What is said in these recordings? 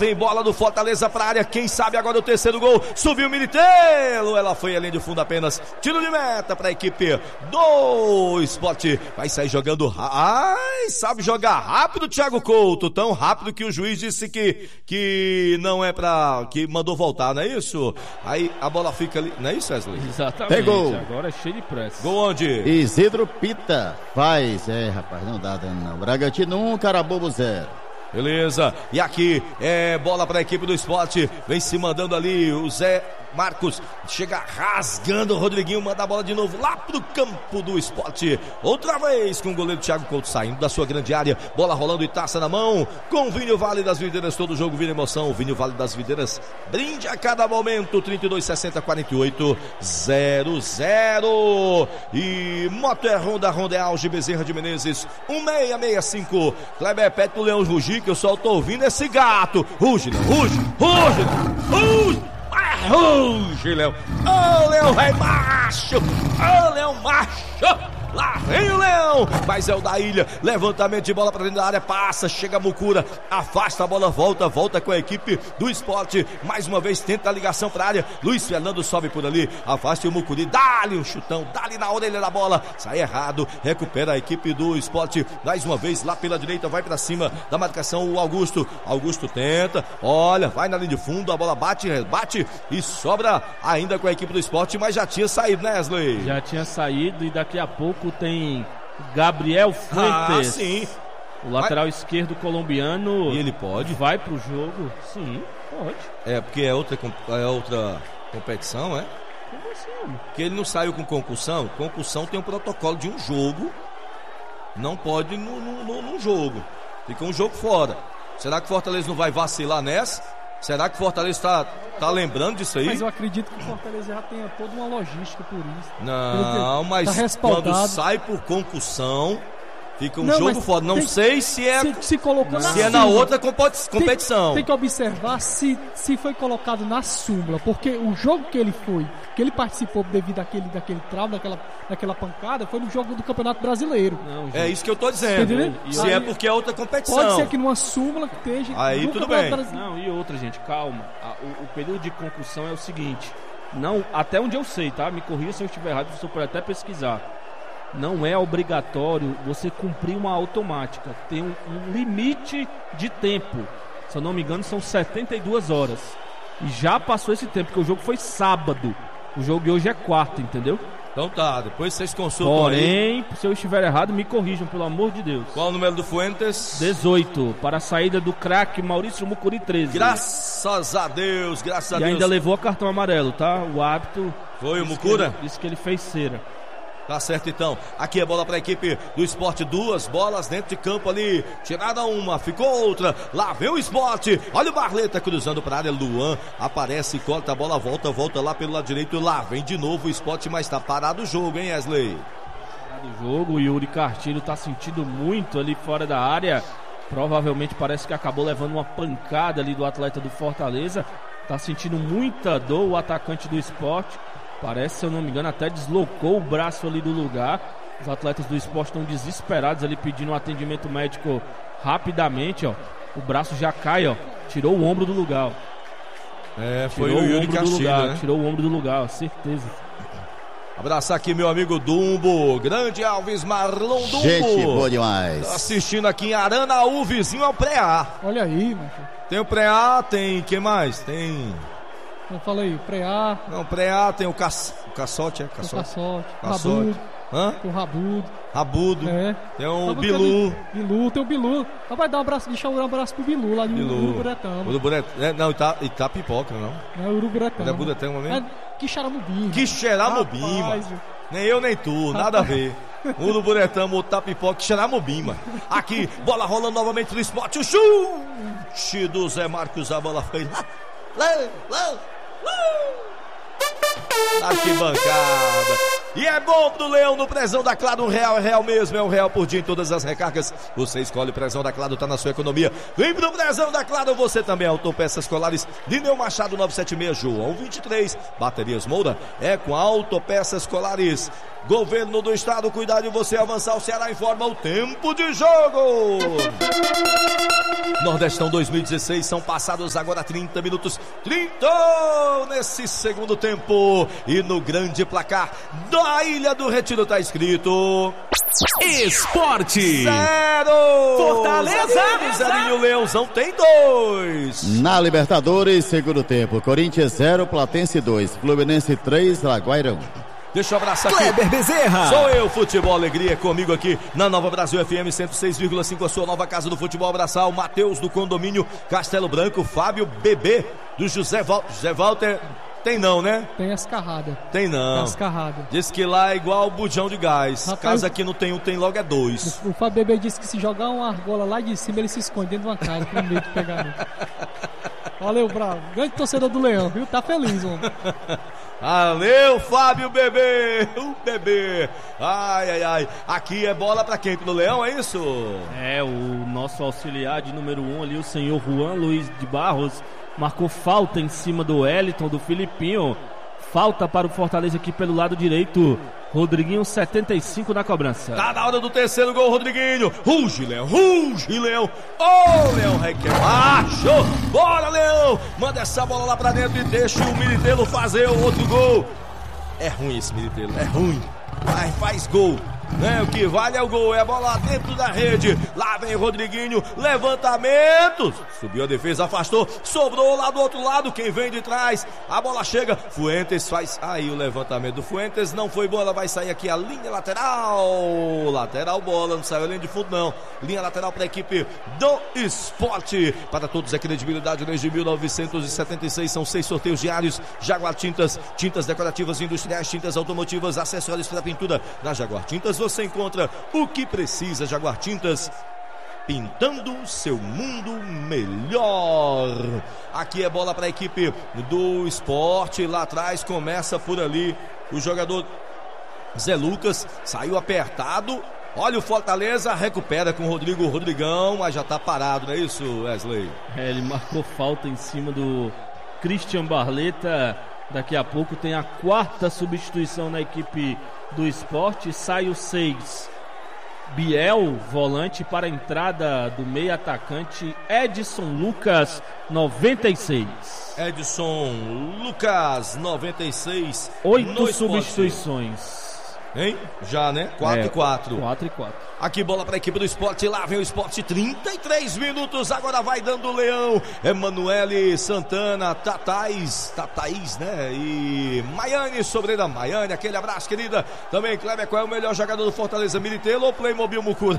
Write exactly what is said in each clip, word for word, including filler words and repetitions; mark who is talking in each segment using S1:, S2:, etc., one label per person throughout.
S1: vem bola do Fortaleza pra área. Quem sabe agora o terceiro gol. Subiu o Militelo. Ela foi além de fundo apenas. Tiro de meta pra equipe do Sport. Vai sair jogando. Ai, sabe jogar rápido, Thiago Couto. Tão rápido que o juiz disse que, que não é pra. Que mandou voltar, não é isso? Aí a bola fica ali. Não é isso, Wesley?
S2: Exatamente.
S3: Pegou.
S2: Agora é cheio de pressa.
S1: Gol onde?
S3: Isidro Pita. Faz. É, rapaz, não dá dano não. Bragantino um, Carabobo zero.
S1: Beleza, e aqui é bola para a equipe do Sport, vem se mandando ali o Zé Marcos, chega rasgando o Rodriguinho, manda a bola de novo lá pro campo do Sport, outra vez com o goleiro Thiago Couto saindo da sua grande área, bola rolando e taça na mão, com o Vinho Vale das Videiras, todo jogo vira emoção, o Vinho Vale das Videiras, brinde a cada momento, trinta e dois, sessenta, quarenta e oito, zero zero, e Moto é Honda, Honda é Auge, Bezerra de Menezes, um seis seis cinco, Kleber pede pro Leão rugir, que eu só tô ouvindo esse gato, ruge, não, ruge, ruge, ruge, ah, ruge, Leão, ô, oh, Leão, vai macho, ô, oh, Leão, macho, lá vem o Leão, mas é o da Ilha, levantamento de bola para dentro da área, passa, chega a Mucura, afasta a bola, volta, volta com a equipe do Sport, mais uma vez tenta a ligação para a área, Luiz Fernando sobe por ali, afasta o Mucuri, dá-lhe um chutão, dá-lhe na orelha da bola, sai errado, recupera a equipe do Sport, mais uma vez lá pela direita, vai para cima da marcação o Augusto, Augusto tenta, olha, vai na linha de fundo, a bola bate, bate e sobra ainda com a equipe do Sport, mas já tinha saído, né, Wesley?
S2: Já tinha saído e daqui a pouco tem Gabriel Fuentes.
S1: Ah, sim.
S2: O lateral Mas... esquerdo colombiano.
S1: E ele pode?
S2: Vai pro jogo? Sim, pode.
S1: É, porque é outra, é outra competição, é?
S2: Como assim?
S1: Porque ele não saiu com concussão. Concussão tem um protocolo de um jogo. Não pode no, no, no, num jogo. Fica um jogo fora. Será que o Fortaleza não vai vacilar nessa? Será que o Fortaleza está tá lembrando disso aí?
S4: Mas eu acredito que o Fortaleza já tenha toda uma logística por isso.
S1: Não, mas
S4: tá
S1: quando sai por concussão, fica um
S4: não,
S1: jogo fora. Não
S4: tem,
S1: sei se é,
S4: se, se colocou
S1: se
S4: na
S1: é na outra competição.
S4: Tem, tem que observar se, se foi colocado na súmula, porque o jogo que ele foi, que ele participou devido àquele, daquele trauma, daquela, daquela pancada, foi no jogo do Campeonato Brasileiro.
S2: Não,
S1: é isso que eu tô dizendo.
S4: Entendeu?
S1: Se
S4: aí,
S1: é porque é outra competição.
S4: Pode ser que numa súmula que esteja.
S1: Aí tudo bem.
S2: Não, e outra, gente, calma. O, o período de concussão é o seguinte. Não, até onde eu sei, tá? Me corrija se eu estiver errado, você pode até pesquisar. Não é obrigatório você cumprir uma automática. Tem um, um limite de tempo. Se eu não me engano, são setenta e duas horas. E já passou esse tempo, porque o jogo foi sábado. O jogo de hoje é quarta, entendeu?
S1: Então tá, depois vocês consultam.
S2: Porém,
S1: aí.
S2: se eu estiver errado, me corrijam, pelo amor de Deus.
S1: Qual o número do Fuentes?
S2: dezoito, para a saída do craque Maurício Mucuri, treze.
S1: Graças a Deus, graças a
S2: e
S1: Deus.
S2: E ainda levou cartão amarelo, tá? O árbitro...
S1: Foi o Mucura?
S2: Disse que ele fez cera.
S1: Tá certo então, aqui é bola para a equipe do Sport, duas bolas dentro de campo ali, tirada uma, ficou outra, lá vem o Sport, olha o Barleta cruzando para a área, Luan aparece, corta a bola, volta, volta lá pelo lado direito, lá vem de novo o Sport, mas tá parado o jogo, hein, Wesley?
S2: Parado o jogo, o Yuri Castilho tá sentindo muito ali fora da área, provavelmente parece que acabou levando uma pancada ali do atleta do Fortaleza, tá sentindo muita dor o atacante do Sport. Parece, se eu não me engano, até deslocou o braço ali do lugar. Os atletas do Sport estão desesperados ali pedindo um atendimento médico rapidamente, ó. O braço já cai, ó. Tirou o ombro do lugar, ó.
S1: É, foi
S2: tirou
S1: o Yuri
S2: ombro
S1: Castilho,
S2: do lugar,
S1: né?
S2: Tirou o ombro do lugar, ó, certeza.
S1: Abraçar aqui meu amigo Dumbo, grande Alves Marlon Dumbo.
S3: Gente, boa demais.
S1: Tá assistindo aqui em Aranaú, vizinho ao Pré-A.
S4: Olha aí, mano.
S1: Tem o Pré-A, tem, que mais? Tem...
S4: Eu falei, pré-A.
S1: Não, pré-A tem o, ca... o caçote, é? Caçote.
S4: O caçote.
S1: Caçote.
S4: Rabudo.
S1: Hã?
S4: O rabudo.
S1: Rabudo.
S4: É.
S1: Tem o
S4: Rabudo
S1: Bilu.
S4: Tem Bilu, tem o Bilu. Então vai dar um abraço, deixa eu dar um abraço pro Bilu lá no Uruburetama.
S1: Uruburetama. É, não, Ita, Itapipoca, não.
S4: Não é Uruburetama.
S1: É Uruburetama mesmo?
S4: É Quixaramubim.
S1: Quixaramubim, mano. Nem eu nem tu, nada a ver. Uruburetama, o Tapipoca, Quixaramubim, mano. Aqui, bola rolando novamente no Sport. O chute do Zé Marcos, a bola foi lá. Lá, lá. Arquibancada. E é bom pro Leão no Prezão da Claro. Um real é real mesmo, é um real por dia em todas as recargas. Você escolhe o Prezão da Claro, tá na sua economia. Vem pro Prezão da Claro, você também. Autopeças Colares, Lineu Machado novecentos e setenta e seis, João vinte e três. Baterias Moura é com Autopeças Colares. Governo do Estado, cuidado de você avançar. O Ceará informa o tempo de jogo. Nordestão dois mil e dezesseis, são passados agora trinta minutos, trinta nesse segundo tempo. E no grande placar da Ilha do Retiro tá escrito
S5: Esporte
S1: zero
S5: Fortaleza
S1: Zerinho, o Leãozão tem dois.
S3: Na Libertadores, segundo tempo, Corinthians zero, Platense dois, Fluminense três, Laguaira um.
S1: Deixa eu abraçar aqui.
S5: Kleber Bezerra.
S1: Sou eu, Futebol Alegria, comigo aqui na Nova Brasil F M cento e seis vírgula cinco, a sua nova casa do futebol. Abraçar o Matheus do condomínio Castelo Branco, Fábio Bebê do José Walter. José Walter tem não, né?
S4: Tem as carradas.
S1: Tem não.
S4: As carradas.
S1: Diz que lá é igual o bujão de gás.
S4: Rapaz,
S1: Caso aqui não tem um, tem logo é dois.
S4: O, o Fábio Bebê disse que se jogar uma argola lá de cima, ele se esconde dentro de uma casa, com medo de pegar ele. Valeu, Bravo. Grande torcedor do Leão, viu? Tá feliz, homem.
S1: Valeu, Fábio Bebê, o bebê. Ai, ai, ai. Aqui é bola pra quem? Pro Leão, é isso?
S2: É, o nosso auxiliar de número um ali, o senhor Juan Luiz de Barros, marcou falta em cima do Wellington, do Filipinho. Falta para o Fortaleza aqui pelo lado direito. Rodriguinho, setenta e cinco na cobrança.
S1: Tá na hora do terceiro gol, Rodriguinho. Ruge, Leão, ruge, Leão. Ô, oh, Leão requer macho. Bora, Leão. Manda essa bola lá pra dentro e deixa o Militelo fazer o outro gol. É ruim esse Militelo, é ruim. Mas faz gol. Né? O que vale é o gol, é a bola dentro da rede. Lá vem Rodriguinho, levantamento. Subiu a defesa, afastou, sobrou lá do outro lado. Quem vem de trás, a bola chega. Fuentes faz aí o levantamento do Fuentes. Não foi bom, ela vai sair aqui a linha lateral. Lateral bola, não saiu a linha de fundo não. Linha lateral para a equipe do Esporte. Para todos é credibilidade desde mil novecentos e setenta e seis. São seis sorteios diários. Jaguar Tintas, tintas decorativas industriais, tintas automotivas, acessórios para pintura. Na Jaguar Tintas você encontra o que precisa. Jaguar Tintas, pintando seu mundo melhor. Aqui é bola para a equipe do Esporte. Lá atrás começa por ali o jogador Zé Lucas, saiu apertado. Olha o Fortaleza, recupera com o Rodrigo Rodrigão, mas já tá parado, não é isso, Wesley?
S2: É, ele marcou falta em cima do Christian Barleta. Daqui a pouco tem a quarta substituição na equipe do Esporte. Sai o seis, Biel, volante, para a entrada do meio atacante Edson Lucas, noventa e seis.
S1: Edson Lucas, noventa e seis.
S2: Oito substituições.
S1: Hein? Já, né? quatro e quatro.
S2: quatro e quatro.
S1: Aqui bola para a equipe do Esporte. Lá vem o Esporte, trinta e três minutos. Agora vai dando o Leão. Emanuele Santana, Tatais, Tatais, né? E Maiane, Sobreira Maiane. Aquele abraço, querida. Também, Kleber, qual é o melhor jogador do Fortaleza? Militelo ou Playmobil Mucura?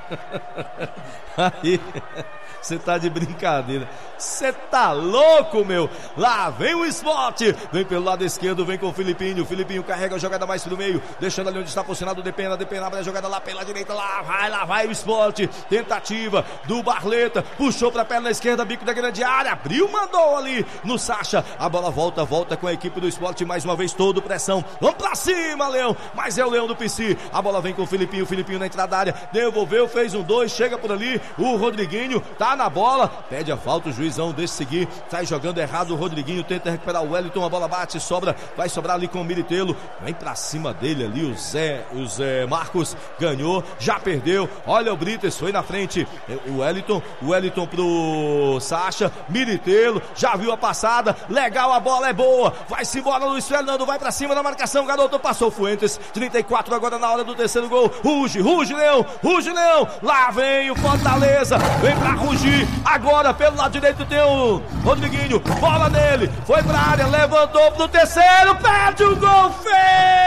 S1: Aí, você tá de brincadeira. Você tá louco, meu. Lá vem o Esporte. Vem pelo lado esquerdo, vem com o Filipinho. O Filipinho carrega a jogada mais pro meio, deixando ali onde está posicionado o Depena. Depena abre a jogada lá pela direita. Lá vai, lá vai o Esporte. Tentativa do Barleta. Puxou pra perna esquerda, bico da grande área. Abriu, mandou ali no Sacha. A bola volta, volta com a equipe do Esporte. Mais uma vez, todo pressão. Vamos pra cima, Leão. Mas é o Leão do P C. A bola vem com o Filipinho. O Filipinho na entrada da área. Devolveu, fez um dois. Chega por ali. O Rodriguinho tá na bola. Pede a falta. O juizão deixa seguir. Sai jogando errado. O Rodriguinho tenta recuperar o Wellington. A bola bate, sobra. Vai sobrar ali com o Militelo. Vem pra cima dele ali. O Zé, o Zé Marcos ganhou. Já perdeu. Olha o Brites. Foi na frente. O Wellington. O Wellington pro Sacha. Militelo. Já viu a passada. Legal. A bola é boa. Vai-se embora. Luiz Fernando. Vai pra cima da marcação. Garoto passou. Fuentes. trinta e quatro agora na hora do terceiro gol. Ruge. Ruge, Leão. Ruge, Leão. Lá vem o Fortaleza. Vem pra rugir. Agora pelo lado direito tem o Rodriguinho. Bola nele. Foi pra área. Levantou pro terceiro. Perde o gol. Feito.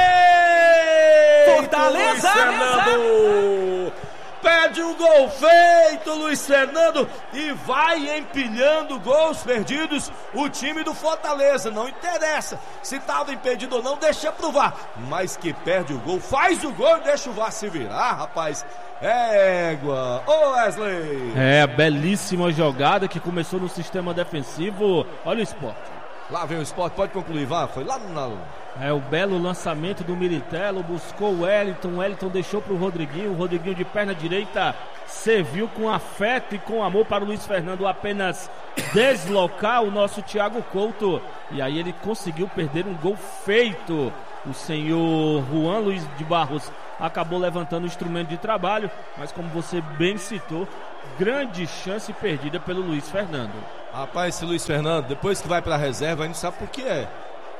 S5: Fortaleza.
S1: Luiz Fernando. Perde um gol feito, Luiz Fernando, e vai empilhando gols perdidos o time do Fortaleza. Não interessa se estava impedido ou não, deixa pro V A R. Mas que perde o gol, faz o gol e deixa o V A R se virar, rapaz. Égua. Ô, Wesley.
S2: É, belíssima jogada que começou no sistema defensivo. Olha o Esporte.
S1: Lá vem o Sport, pode concluir, vá. Foi lá no...
S2: É o belo lançamento do Militello, buscou o Wellington, o Wellington deixou para o Rodriguinho, o Rodriguinho de perna direita serviu com afeto e com amor para o Luiz Fernando apenas deslocar o nosso Thiago Couto, e aí ele conseguiu perder um gol feito. O senhor Juan Luiz de Barros acabou levantando o instrumento de trabalho, mas como você bem citou, grande chance perdida pelo Luiz Fernando.
S1: Rapaz, esse Luiz Fernando, depois que vai para a reserva, a gente sabe por que é.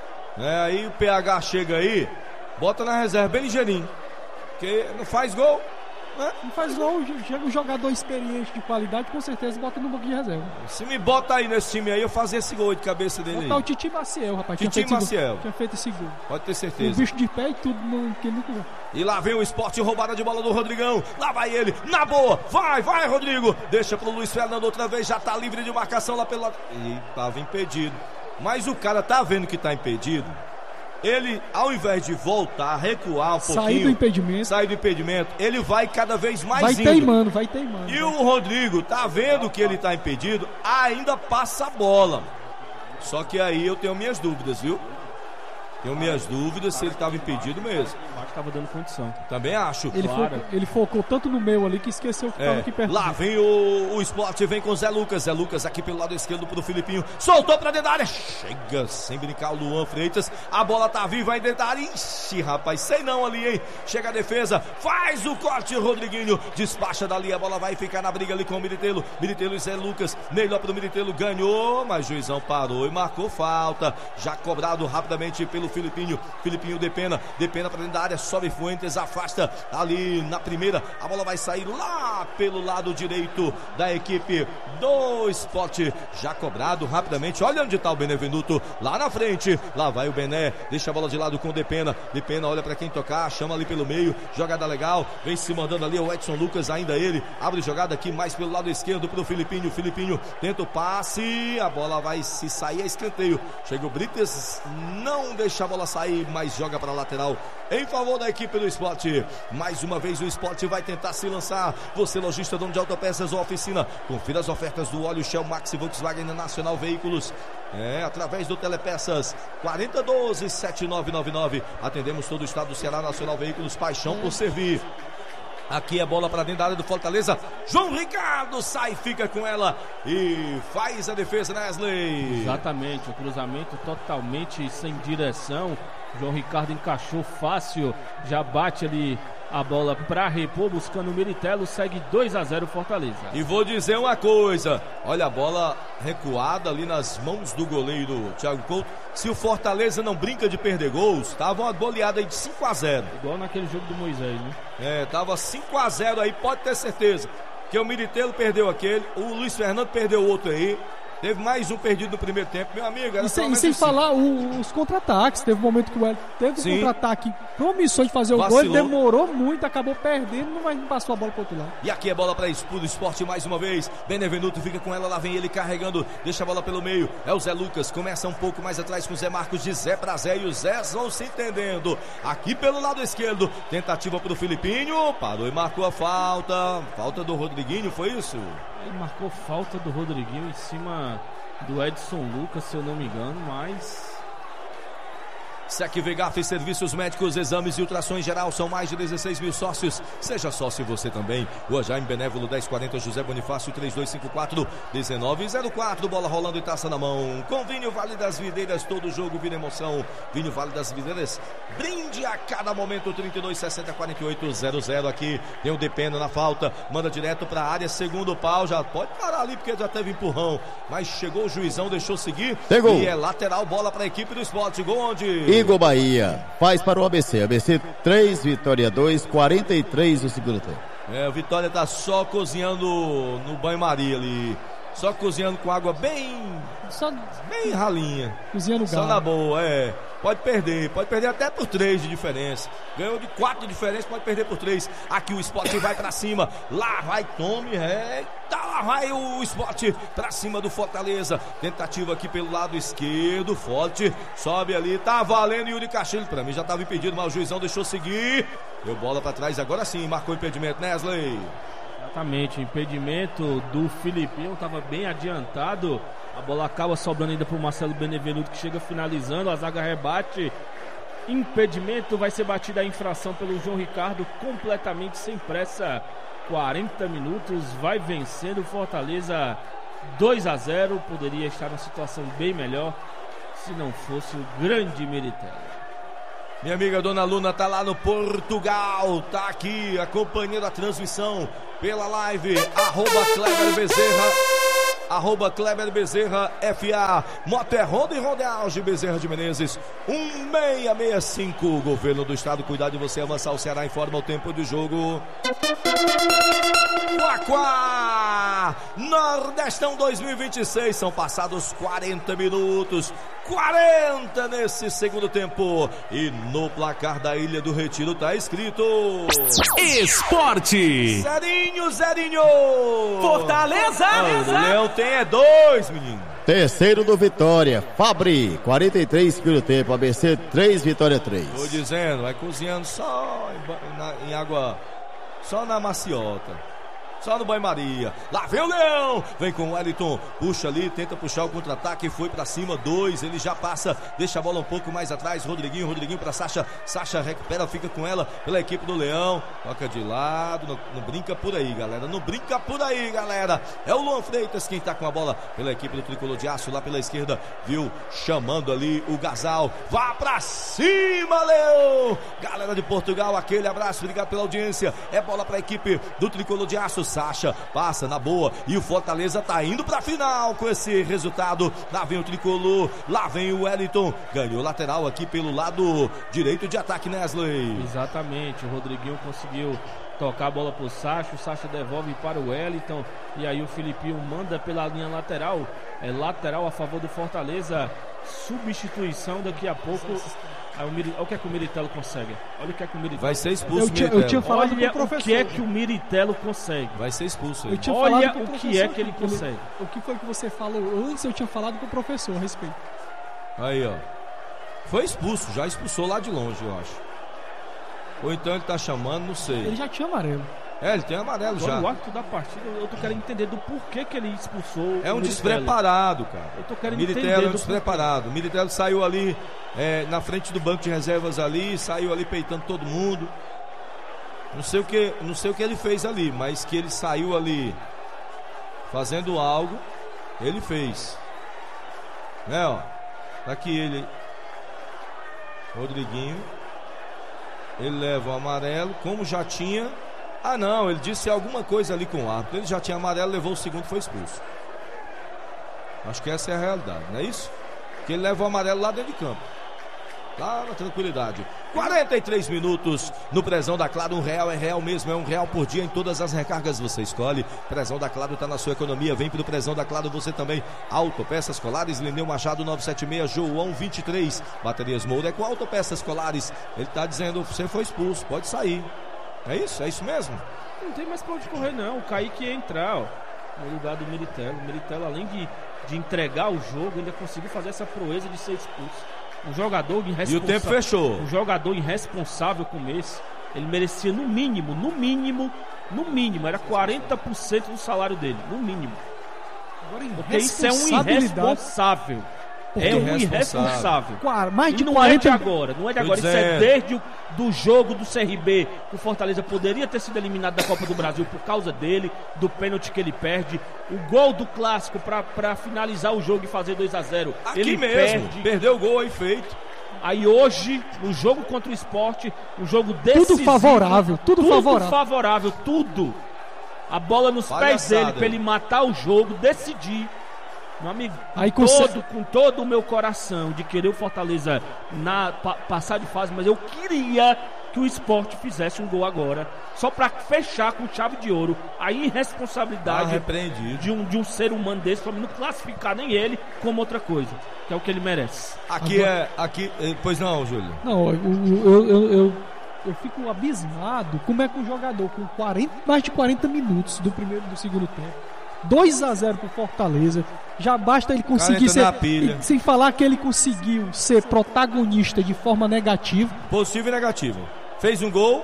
S1: É, aí o P H chega aí, bota na reserva bem ligeirinho, porque não faz gol, né?
S4: Não faz gol, chega um jogador experiente de qualidade, com certeza bota no banco de reserva.
S1: Se me bota aí nesse time aí, eu fazia esse gol de cabeça dele.
S4: Botar
S1: aí.
S4: o Titi Maciel, rapaz.
S1: Titi
S4: tinha
S1: Maciel.
S4: Gol, tinha feito esse gol.
S1: Pode ter certeza.
S4: O bicho de pé e tudo, não, que nunca...
S1: E lá vem o Sport, roubada de bola do Rodrigão. Lá vai ele, na boa. Vai, vai, Rodrigo. Deixa pro Luiz Fernando outra vez, já tá livre de marcação lá pelo lado. E tava impedido. Mas o cara tá vendo que tá impedido. Ele, ao invés de voltar, recuar um pouquinho,
S4: sair do impedimento,
S1: sair do impedimento, ele vai cada vez mais
S4: vai
S1: indo.
S4: teimando, vai teimando.
S1: E o Rodrigo tá vendo que ele tá impedido, ainda passa a bola. Só que aí eu tenho minhas dúvidas, viu? Tenho minhas dúvidas se ele estava impedido mesmo.
S2: Acho que estava dando condição.
S1: Também acho.
S4: Ele,
S2: claro.
S4: focou, ele focou tanto no meu ali que esqueceu que estava
S1: É,
S4: aqui perto.
S1: lá vem o, o Sport, vem com o Zé Lucas. Zé Lucas aqui pelo lado esquerdo pro Filipinho. Soltou pra dentro da área. Chega sem brincar o Luan Freitas. A bola tá viva aí dentro da área. Ixi, rapaz, sei não ali, hein? Chega a defesa, faz o corte, Rodriguinho. Despacha dali, a bola vai ficar na briga ali com o Militello. Militello e Zé Lucas. Melhor pro Militello, ganhou, mas o juizão parou e marcou falta. Já cobrado rapidamente pelo Filipinho. Filipinho Depena, Depena pra dentro da área, sobe Fuentes, afasta ali na primeira, a bola vai sair lá pelo lado direito da equipe do Sport, já cobrado rapidamente, olha onde tá o Benevenuto, lá na frente, lá vai o Bené, deixa a bola de lado com o Depena, Depena olha pra quem tocar, chama ali pelo meio, jogada legal, vem se mandando ali o Edson Lucas, ainda ele, abre jogada aqui mais pelo lado esquerdo pro Filipinho, Filipinho tenta o passe, a bola vai se sair a escanteio, chega o Brites, não deixa a bola sair, mas joga para a lateral em favor da equipe do Sport. Mais uma vez o Sport vai tentar se lançar. Você, lojista, dono de autopeças ou oficina, confira as ofertas do óleo Shell Max e Volkswagen Nacional Veículos. É, através do Telepeças quarenta doze, sete nove nove nove. Atendemos todo o estado do Ceará. Nacional Veículos, paixão por servir. Aqui é bola para dentro da área do Fortaleza. João Ricardo sai, fica com ela e faz a defesa, Wesley.
S2: Exatamente, o cruzamento totalmente sem direção. João Ricardo encaixou fácil, já bate ali a bola para repor, buscando o Militello, segue dois a zero Fortaleza.
S1: E vou dizer uma coisa, olha a bola recuada ali nas mãos do goleiro Thiago Couto. Se o Fortaleza não brinca de perder gols, tava uma goleada aí de cinco a zero.
S2: Igual naquele jogo do Moisés, né?
S1: É, tava cinco a zero aí, pode ter certeza. Que o Militello perdeu aquele, o Luiz Fernando perdeu outro aí. Teve mais um perdido no primeiro tempo, meu amigo. Era
S4: e sem, e sem falar o, os contra-ataques. Teve um momento que o Hélio teve um contra-ataque promissor de fazer o
S1: Vacilou.
S4: gol. Ele demorou muito, acabou perdendo, não vai passou a bola pro outro lado.
S1: E aqui é bola para o Sport mais uma vez. Benevenuto fica com ela, lá vem ele carregando, deixa a bola pelo meio. É o Zé Lucas, começa um pouco mais atrás com o Zé Marcos, de Zé pra Zé, e os Zé vão se entendendo. Aqui pelo lado esquerdo, tentativa pro Filipinho, parou e marcou a falta. Falta do Rodriguinho, foi isso?
S2: Ele marcou falta do Rodriguinho em cima do Edson Lucas, se eu não me engano, mas...
S1: Sec Vegaf, serviços médicos, exames e ultrassons geral, são mais de dezesseis mil sócios. Seja sócio você também. Rua Jaime Benévolo dez quarenta, José Bonifácio três dois cinco quatro, um nove zero quatro. Bola rolando e taça na mão. Com Vinho Vale das Videiras, todo jogo vira emoção. Vinho Vale das Videiras, brinde a cada momento. Trinta e dois sessenta, quarenta e oito, zero zero. Aqui tem o Depena na falta, manda direto para a área, segundo pau, já pode parar ali porque já teve empurrão, mas chegou o juizão, deixou seguir.
S3: Pegou.
S1: E é lateral, bola para a equipe do Sport. Gol onde?
S3: Igor Bahia faz para o A B C. A B C três, Vitória dois, quarenta e três do segundo tempo.
S1: É, o Vitória tá só cozinhando no banho-maria ali. Só cozinhando com água bem...
S4: Só
S1: bem ralinha.
S4: cozinhando
S1: Só
S4: galo.
S1: na boa, é. Pode perder, pode perder até por três de diferença. Ganhou de quatro de diferença, pode perder por três. Aqui o Sport vai pra cima. Lá vai Tome, é. Lá vai o Sport pra cima do Fortaleza. Tentativa aqui pelo lado esquerdo, forte. Sobe ali, tá valendo Yuri Castilho. Pra mim já tava impedido, mas o juizão deixou seguir. Deu bola pra trás, agora sim, marcou impedimento, né, Wesley?
S2: Exatamente, o impedimento do Filipinho estava bem adiantado A bola acaba sobrando ainda pro Marcelo Benevenuto, que chega finalizando, a zaga rebate. Impedimento, vai ser batida a infração pelo João Ricardo, completamente sem pressa. quarenta minutos, vai vencendo o Fortaleza dois a zero. Poderia estar numa situação bem melhor se não fosse o grande Miritelli.
S1: Minha amiga Dona Luna tá lá no Portugal, tá aqui acompanhando a transmissão pela live, arroba Kleber Bezerra, arroba Kleber Bezerra F A, Moto é Honda e Honda Auge, Bezerra de Menezes, um seis seis cinco, Governo do Estado, cuidar de você, avançar o Ceará, informa o tempo do jogo. Quaquá, Nordestão dois mil e vinte e seis, são passados quarenta minutos, quarenta nesse segundo tempo, e no placar da Ilha do Retiro tá escrito
S5: Esporte.
S1: Zerinho, Zerinho.
S5: Fortaleza.
S1: Ah, o Leão tem é dois, menino.
S3: Terceiro do Vitória, Fabri, quarenta e três segundo tempo, A B C três, Vitória três.
S1: Tô dizendo, vai cozinhando só em, ba- na- em água, só na maciota. Só no banho-maria. Lá vem o Leão. Vem com o Wellington. Puxa ali, tenta puxar o contra-ataque. Foi pra cima, dois. Ele já passa. Deixa a bola um pouco mais atrás. Rodriguinho, Rodriguinho pra Sacha. Sacha recupera, fica com ela pela equipe do Leão. Toca de lado. Não, não brinca por aí, galera. Não brinca por aí, galera. É o Luan Freitas quem tá com a bola pela equipe do Tricolor de Aço. Lá pela esquerda, viu? Chamando ali o Gasal. Vá pra cima, Leão. Galera de Portugal, aquele abraço. Obrigado pela audiência. É bola pra equipe do Tricolor de Aço. Sacha passa na boa e o Fortaleza tá indo pra final com esse resultado. Lá vem o Tricolor, lá vem o Wellington, ganhou lateral aqui pelo lado direito de ataque, Nesley.
S2: Exatamente, o Rodriguinho conseguiu tocar a bola pro Sacha, o Sacha devolve para o Wellington e aí o Filipinho manda pela linha lateral, é lateral a favor do Fortaleza, substituição daqui a pouco. Aí o Miri... Olha o que é que o Miritello consegue. Olha o que é que o Miritello
S1: vai ser expulso.
S4: Eu tinha, eu tinha falado
S2: Olha
S4: com o professor.
S2: o que é que o Miritello consegue.
S1: Vai ser expulso aí.
S4: Eu tinha
S2: Olha
S4: falado com o,
S2: o que
S4: professor
S2: é que ele consegue.
S4: O que foi que você falou antes? Eu tinha falado com o professor a respeito.
S1: Aí, ó. Foi expulso, já expulsou lá de longe, eu acho. Ou então ele tá chamando, não sei.
S4: Ele já tinha amarelo.
S1: É, ele tem amarelo
S2: Agora,
S1: já.
S2: o árbitro da partida, eu tô querendo entender do porquê que ele expulsou
S1: É
S2: o
S1: um
S2: Miritello.
S1: despreparado, cara.
S2: Eu tô querendo
S1: Miritello
S2: entender
S1: é um
S2: do
S1: despreparado. O Miritello saiu ali é, na frente do banco de reservas ali, saiu ali peitando todo mundo. Não sei o que, não sei o que ele fez ali, mas que ele saiu ali fazendo algo, ele fez. Né, ó. Tá aqui ele, Rodriguinho. Ele leva o amarelo, como já tinha. Ah, não, ele disse alguma coisa ali com o árbitro. Ele já tinha amarelo, levou o segundo e foi expulso. Acho que essa é a realidade, não é isso? Que ele leva o amarelo lá dentro de campo. Lá na tranquilidade. quarenta e três minutos no Prezão da Claro. Um real é real mesmo, é um real por dia em todas as recargas. Você escolhe. Prezão da Claro tá na sua economia. Vem pro Prezão da Claro você também. Autopeças Colares, Lineu Machado novecentos e setenta e seis, João vinte e três. Baterias Moura é com Autopeças Colares. Ele tá dizendo, você foi expulso, pode sair. É isso? É isso mesmo?
S2: Não tem mais pra onde correr, não. O Kaique ia entrar, ó, no lugar do Miritello. O Miritello, além de, de entregar o jogo, ainda conseguiu fazer essa proeza de ser expulso. Um jogador irresponsável.
S1: E o tempo fechou.
S2: Um jogador irresponsável como esse, ele merecia no mínimo, no mínimo, no mínimo, era quarenta por cento do salário dele, no mínimo.
S4: Agora,
S2: Porque isso é um irresponsável. É um irresponsável.
S4: Qua- mais de
S2: e não
S4: quarenta...
S2: é de agora, não é de
S1: Tô
S2: agora. Isso é
S1: dizendo.
S2: desde o do jogo do C R B, que o Fortaleza poderia ter sido eliminado da Copa do Brasil por causa dele, do pênalti que ele perde, o gol do clássico para finalizar o jogo e fazer dois a zero.
S1: Aqui
S2: Ele
S1: mesmo,
S2: perde.
S1: perdeu o gol aí feito.
S2: Aí hoje, no jogo contra o Sport, um jogo decisivo,
S4: Tudo favorável, tudo favorável.
S2: favorável, tudo. A bola nos pés
S1: Palhaçada.
S2: dele para ele matar o jogo, decidir. Meu amigo,
S4: Aí
S2: com,
S4: consegue-
S2: todo, com todo o meu coração de querer o Fortaleza na, pa, passar de fase, mas eu queria que o Sport fizesse um gol agora, só para fechar com chave de ouro a
S1: Tá
S2: irresponsabilidade
S1: repreendido.
S2: de um, de um ser humano desse, para não classificar nem ele como outra coisa, que é o que ele merece.
S1: Aqui é. Aqui, eh, pois não, Júlio.
S4: Não, eu, eu, eu, eu, eu fico abismado como é que um jogador com quarenta, mais de quarenta minutos do primeiro e do segundo tempo, dois a zero pro Fortaleza, já basta ele conseguir
S1: entra
S4: ser,
S1: na pilha.
S4: e, sem falar que ele conseguiu ser protagonista de forma negativa.
S1: Positivo e negativo. Fez um gol,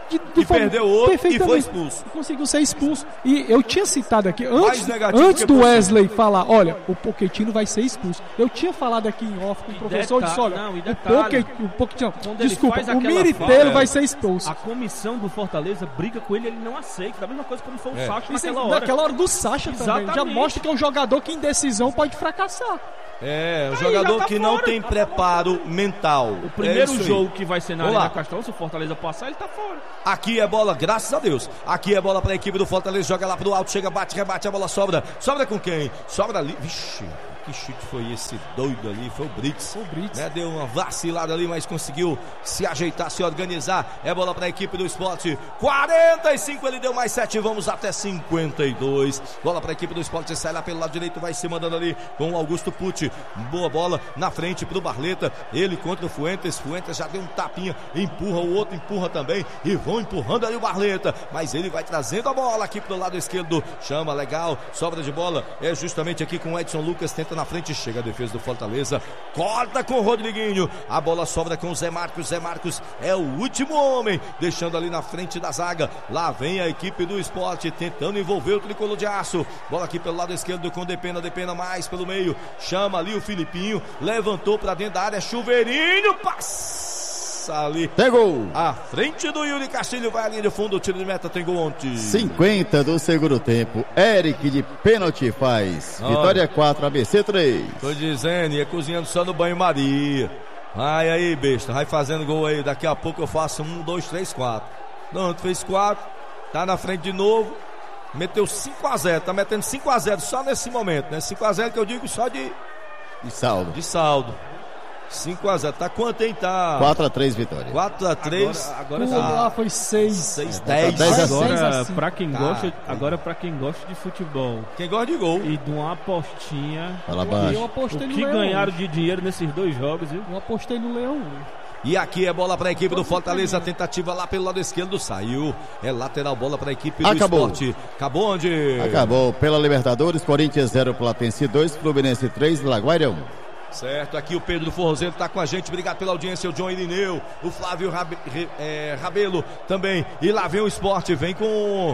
S4: de, de
S1: e perdeu outro e foi expulso.
S4: Conseguiu ser expulso. E eu tinha citado aqui, antes,
S1: negativo
S4: antes
S1: que
S4: do
S1: possível.
S4: Wesley falar, olha, o Pochettino vai ser expulso. Eu tinha falado aqui em off com o
S2: E
S4: professor
S2: detalhe-
S4: de olha,
S2: não, e
S4: o
S2: detalhe,
S4: Pochettino, o Pochettino,
S2: quando ele
S4: desculpa,
S2: faz
S4: o
S2: aquela
S4: Militeiro
S2: falta,
S4: vai ser expulso.
S2: A comissão do Fortaleza briga com ele, ele não aceita. Da mesma coisa como foi o
S1: É.
S2: Sacha
S4: Isso é
S2: naquela hora.
S4: naquela hora do Sacha também. Já
S2: Exatamente.
S4: mostra que é um jogador que em decisão pode fracassar.
S1: É, um
S2: Aí,
S1: jogador
S2: já tá
S1: que não
S2: fora,
S1: tem
S2: tá
S1: preparo mental.
S2: O primeiro
S1: É isso aí.
S2: jogo que vai ser na
S1: Vamos
S2: Arena
S1: lá.
S2: Castelão, se o Fortaleza passar, ele tá fora.
S1: Aqui é bola, graças a Deus. Aqui é bola para a equipe do Fortaleza. Joga lá pro alto, chega, bate, rebate, a bola sobra. Sobra com quem? Sobra ali. Vixe, que chute foi esse doido ali? Foi o Brits.
S4: O Brits.
S1: Né? Deu uma vacilada ali, mas conseguiu se ajeitar, se organizar. É bola para a equipe do Sport. quarenta e cinco, ele deu mais sete. Vamos até cinquenta e dois. Bola para a equipe do Sport. Sai lá pelo lado direito, vai se mandando ali com o Augusto Pucci. Boa bola na frente pro Barleta. Ele contra o Fuentes. Fuentes já deu um tapinha, empurra, o outro empurra também. E vão empurrando aí o Barleta. Mas ele vai trazendo a bola aqui pro lado esquerdo. Chama, legal. Sobra de bola. É justamente aqui com o Edson Lucas. Tenta na frente, chega a defesa do Fortaleza, corta com o Rodriguinho, a bola sobra com o Zé Marcos. Zé Marcos é o último homem, deixando ali na frente da zaga. Lá vem a equipe do Sport tentando envolver o tricolor de aço. Bola aqui pelo lado esquerdo com Depena, Depena mais pelo meio, chama ali o Filipinho, levantou pra dentro da área, Chuveirinho, passa ali,
S3: Tem gol.
S1: à frente do Yuri Castilho, vai ali no fundo, o tiro de meta, tem gol ontem.
S3: cinquenta do segundo tempo. Eric de pênalti faz.
S1: Olha.
S3: Vitória quatro, A B C três.
S1: Tô dizendo, ia cozinhando só no banho-maria. Vai aí, besta, vai fazendo gol aí. Daqui a pouco eu faço um, dois, três, quatro. Não, tu fez quatro, tá na frente de novo. Meteu cinco a zero, tá metendo cinco a zero só nesse momento, né? cinco a zero que eu digo só de,
S3: E saldo.
S1: de saldo. cinco a zero, tá quanto, hein? Tá
S3: quatro a três, Vitória.
S1: quatro a três.
S2: Agora,
S4: O
S2: agora,
S4: lá foi seis.
S1: seis,
S3: tá
S1: dez.
S3: dez a
S4: seis
S2: agora
S4: assim.
S2: pra quem
S1: Tá.
S2: gosta, agora pra quem gosta de futebol
S1: Quem gosta de gol.
S2: e de uma apostinha,
S3: Fala
S4: Eu
S3: baixo.
S4: apostei
S2: o
S4: no
S2: que
S4: Leão.
S2: ganharam de dinheiro nesses dois jogos, viu?
S4: Eu apostei no Leão.
S1: E aqui é bola para a equipe do Fortaleza, tentativa lá pelo lado esquerdo, saiu. É lateral, bola para a equipe do
S3: Acabou.
S1: Sport. Acabou onde?
S3: Acabou pela Libertadores, Corinthians zero, Platense dois, Fluminense três, Laguaira um.
S1: Certo, aqui o Pedro Forrozeiro tá com a gente, obrigado pela audiência, o John Irineu, o Flávio Rabe, Re- é, Rabelo também, e lá vem o Sport, vem com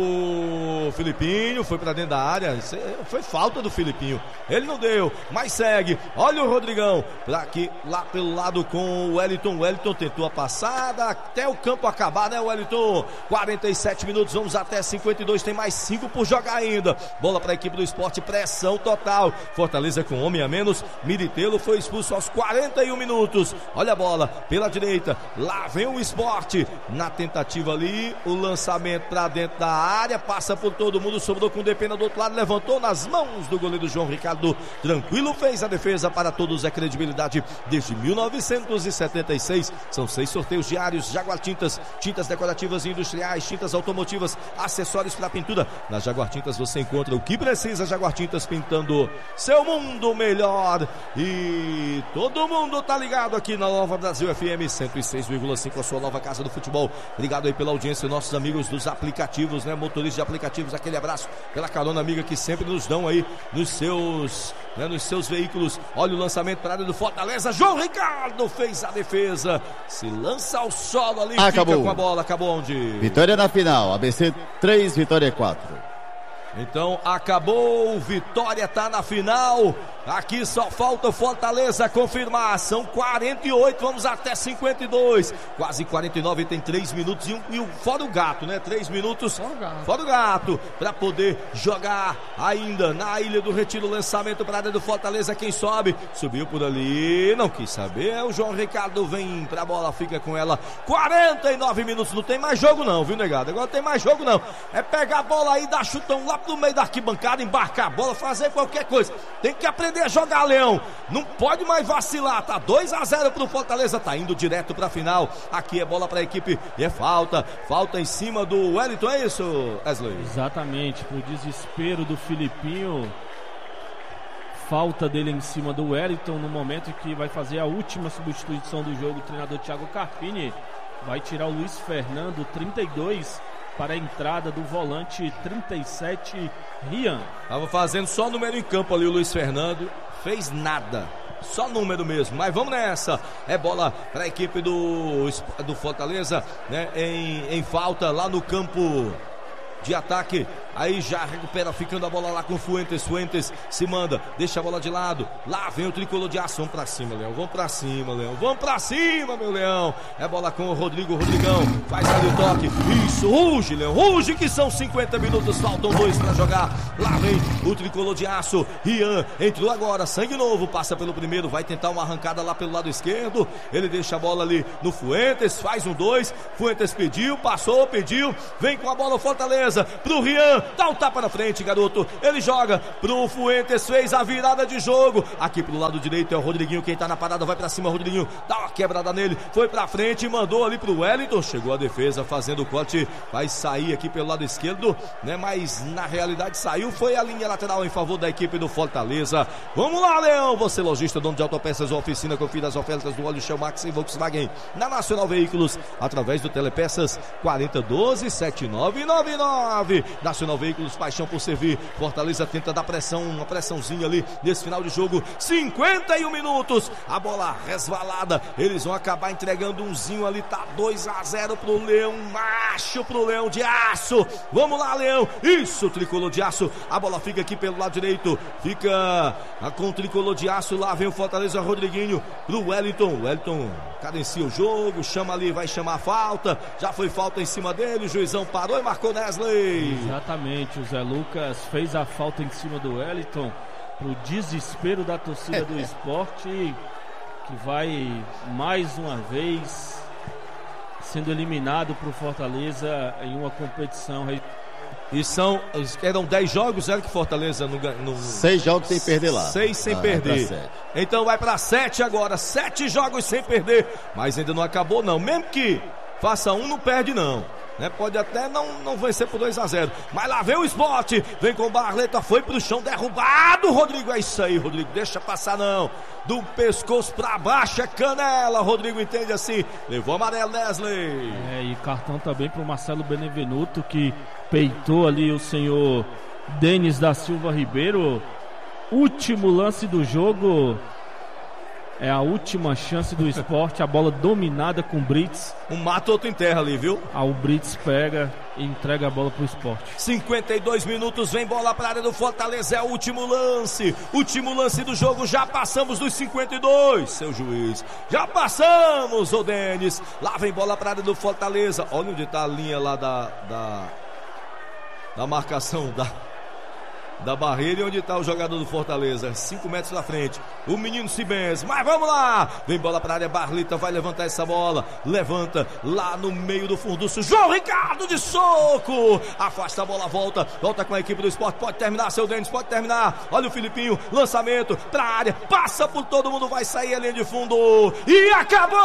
S1: o Filipinho, foi pra dentro da área, isso é- foi falta do Filipinho, ele não deu, mas segue, olha o Rodrigão, pra aqui, lá pelo lado com o Wellington, o Wellington tentou a passada, até o campo acabar, né, Wellington? quarenta e sete minutos, vamos até cinquenta e dois, tem mais cinco por jogar ainda, bola pra equipe do Sport, pressão total, Fortaleza com homem a menos, Militelo foi expulso aos quarenta e um minutos. Olha a bola pela direita. Lá vem o Sport. Na tentativa ali, o lançamento para dentro da área. Passa por todo mundo. Sobrou com o Depena do outro lado. Levantou nas mãos do goleiro João Ricardo. Tranquilo, fez a defesa para todos. É credibilidade desde mil novecentos e setenta e seis. São seis sorteios diários. Jaguar Tintas, tintas decorativas e industriais, tintas automotivas, acessórios para pintura. Na Jaguar Tintas você encontra o que precisa. Jaguar Tintas pintando seu mundo melhor. E todo mundo tá ligado aqui na Nova Brasil F M cento e seis vírgula cinco, a sua nova casa do futebol. Obrigado aí pela audiência, nossos amigos dos aplicativos, né? Motoristas de aplicativos, aquele abraço pela carona amiga que sempre nos dão aí nos seus, né, nos seus veículos. Olha o lançamento para a área do Fortaleza. João Ricardo fez a defesa. Se lança ao solo ali,
S3: Acabou.
S1: fica com a bola. Acabou onde?
S3: Vitória na final, A B C três, Vitória quatro.
S1: Então acabou, Vitória tá na final. Aqui só falta o Fortaleza confirmar. São quarenta e oito, vamos até cinquenta e dois. Quase quarenta e nove, tem três minutos e, um, e um, fora o gato, né? três minutos
S4: Fora o gato.
S1: fora o gato para poder jogar ainda na Ilha do Retiro. Lançamento para a área do Fortaleza. Quem sobe? Subiu por ali, não quis saber. O João Ricardo vem pra bola, fica com ela. quarenta e nove minutos, não tem mais jogo não, viu, negado? Agora não tem mais jogo não. É pegar a bola aí, dar chutão lá no meio da arquibancada, embarcar a bola, fazer qualquer coisa. Tem que aprender a jogar, Leão. Não pode mais vacilar. Tá dois a zero pro Fortaleza, tá indo direto pra final. Aqui é bola pra equipe e é falta. Falta em cima do Wellington, é isso, Wesley?
S2: Exatamente, pro desespero do Filipinho. Falta dele em cima do Wellington no momento que vai fazer a última substituição do jogo. O treinador Thiago Carpini vai tirar o Luiz Fernando, trinta e dois, para a entrada do volante trinta e sete, Rian.
S1: Tava fazendo só número em campo ali o Luiz Fernando. Fez nada. Só número mesmo, mas vamos nessa. É bola para a equipe do, do Fortaleza, né? Em, em falta lá no campo de ataque. Aí já recupera, ficando a bola lá com o Fuentes. Fuentes se manda, deixa a bola de lado. Lá vem o tricolor de aço. Vamos pra cima, Leão. Vamos pra cima, Leão. Vamos pra cima, meu Leão. É bola com o Rodrigo. Rodrigão faz ali o toque. Isso, ruge, Leão. Ruge, que são cinquenta minutos. Faltam dois pra jogar. Lá vem o tricolor de aço. Rian entrou agora. Sangue novo. Passa pelo primeiro. Vai tentar uma arrancada lá pelo lado esquerdo. Ele deixa a bola ali no Fuentes. Faz um dois. Fuentes pediu, passou, pediu. Vem com a bola o Fortaleza pro Rian. Dá um tapa na frente, garoto. Ele joga pro Fuentes, fez a virada de jogo. Aqui pro lado direito é o Rodriguinho. Quem tá na parada vai pra cima, Rodriguinho. Dá uma quebrada nele. Foi pra frente e mandou ali pro Wellington. Chegou a defesa fazendo o corte. Vai sair aqui pelo lado esquerdo, né? Mas na realidade saiu. Foi a linha lateral em favor da equipe do Fortaleza. Vamos lá, Leão. Você, lojista, dono de autopeças ou oficina, confira as ofertas do óleo Shell Max e Volkswagen na Nacional Veículos através do Telepeças quarenta doze setenta e nove noventa e nove. Nacional Veículos, paixão por servir. Fortaleza tenta dar pressão, uma pressãozinha ali nesse final de jogo. cinquenta e um minutos, a bola resvalada. Eles vão acabar entregando umzinho ali. Tá dois a zero pro Leão, macho pro Leão de Aço. Vamos lá, Leão. Isso, tricolor de aço. A bola fica aqui pelo lado direito. Fica com o tricolor de aço. Lá vem o Fortaleza, Rodriguinho pro Wellington. Wellington cadencia o jogo, chama ali, vai chamar a falta. Já foi falta em cima dele. O juizão parou e marcou Nesley.
S2: Exatamente, o Zé Lucas fez a falta em cima do Wellington, pro desespero da torcida do Sport, que vai mais uma vez sendo eliminado pro Fortaleza em uma competição.
S1: E são, eram dez jogos, era que Fortaleza não ganhou.
S3: Seis jogos sem perder lá.
S1: Seis sem
S3: ah,
S1: perder. Então vai para sete agora, sete jogos sem perder. Mas ainda não acabou não, mesmo que faça um, não perde não. Né? Pode até não, não vencer por dois a zero. Mas lá vem o Sport. Vem com o Barleta. Foi pro chão, derrubado. Rodrigo, é isso aí, Rodrigo. Deixa passar não. Do pescoço pra baixo é canela. Rodrigo entende assim. Levou amarelo, Nesley.
S2: É, e cartão também pro Marcelo Benevenuto, que peitou ali o senhor Denis da Silva Ribeiro. Último lance do jogo. É a última chance do Sport, a bola dominada com o Brits.
S1: Um mata, outro enterra ali, viu?
S2: Ah, o Brits pega e entrega a bola pro Sport.
S1: cinquenta e dois minutos, vem bola pra área do Fortaleza, é o último lance. Último lance do jogo, já passamos dos cinquenta e dois, seu juiz. Já passamos, ô Denis. Lá vem bola pra área do Fortaleza. Olha onde tá a linha lá da... Da, da marcação da... da barreira, e onde está o jogador do Fortaleza, cinco metros na frente, o menino se benze, mas vamos lá, vem bola para a área, Barlita vai levantar essa bola, levanta lá no meio do funduço, João Ricardo de soco, afasta a bola, volta, volta com a equipe do Sport, pode terminar, seu Denis, pode terminar, olha o Filipinho, lançamento para a área, passa por todo mundo, vai sair a linha de fundo, e acabou!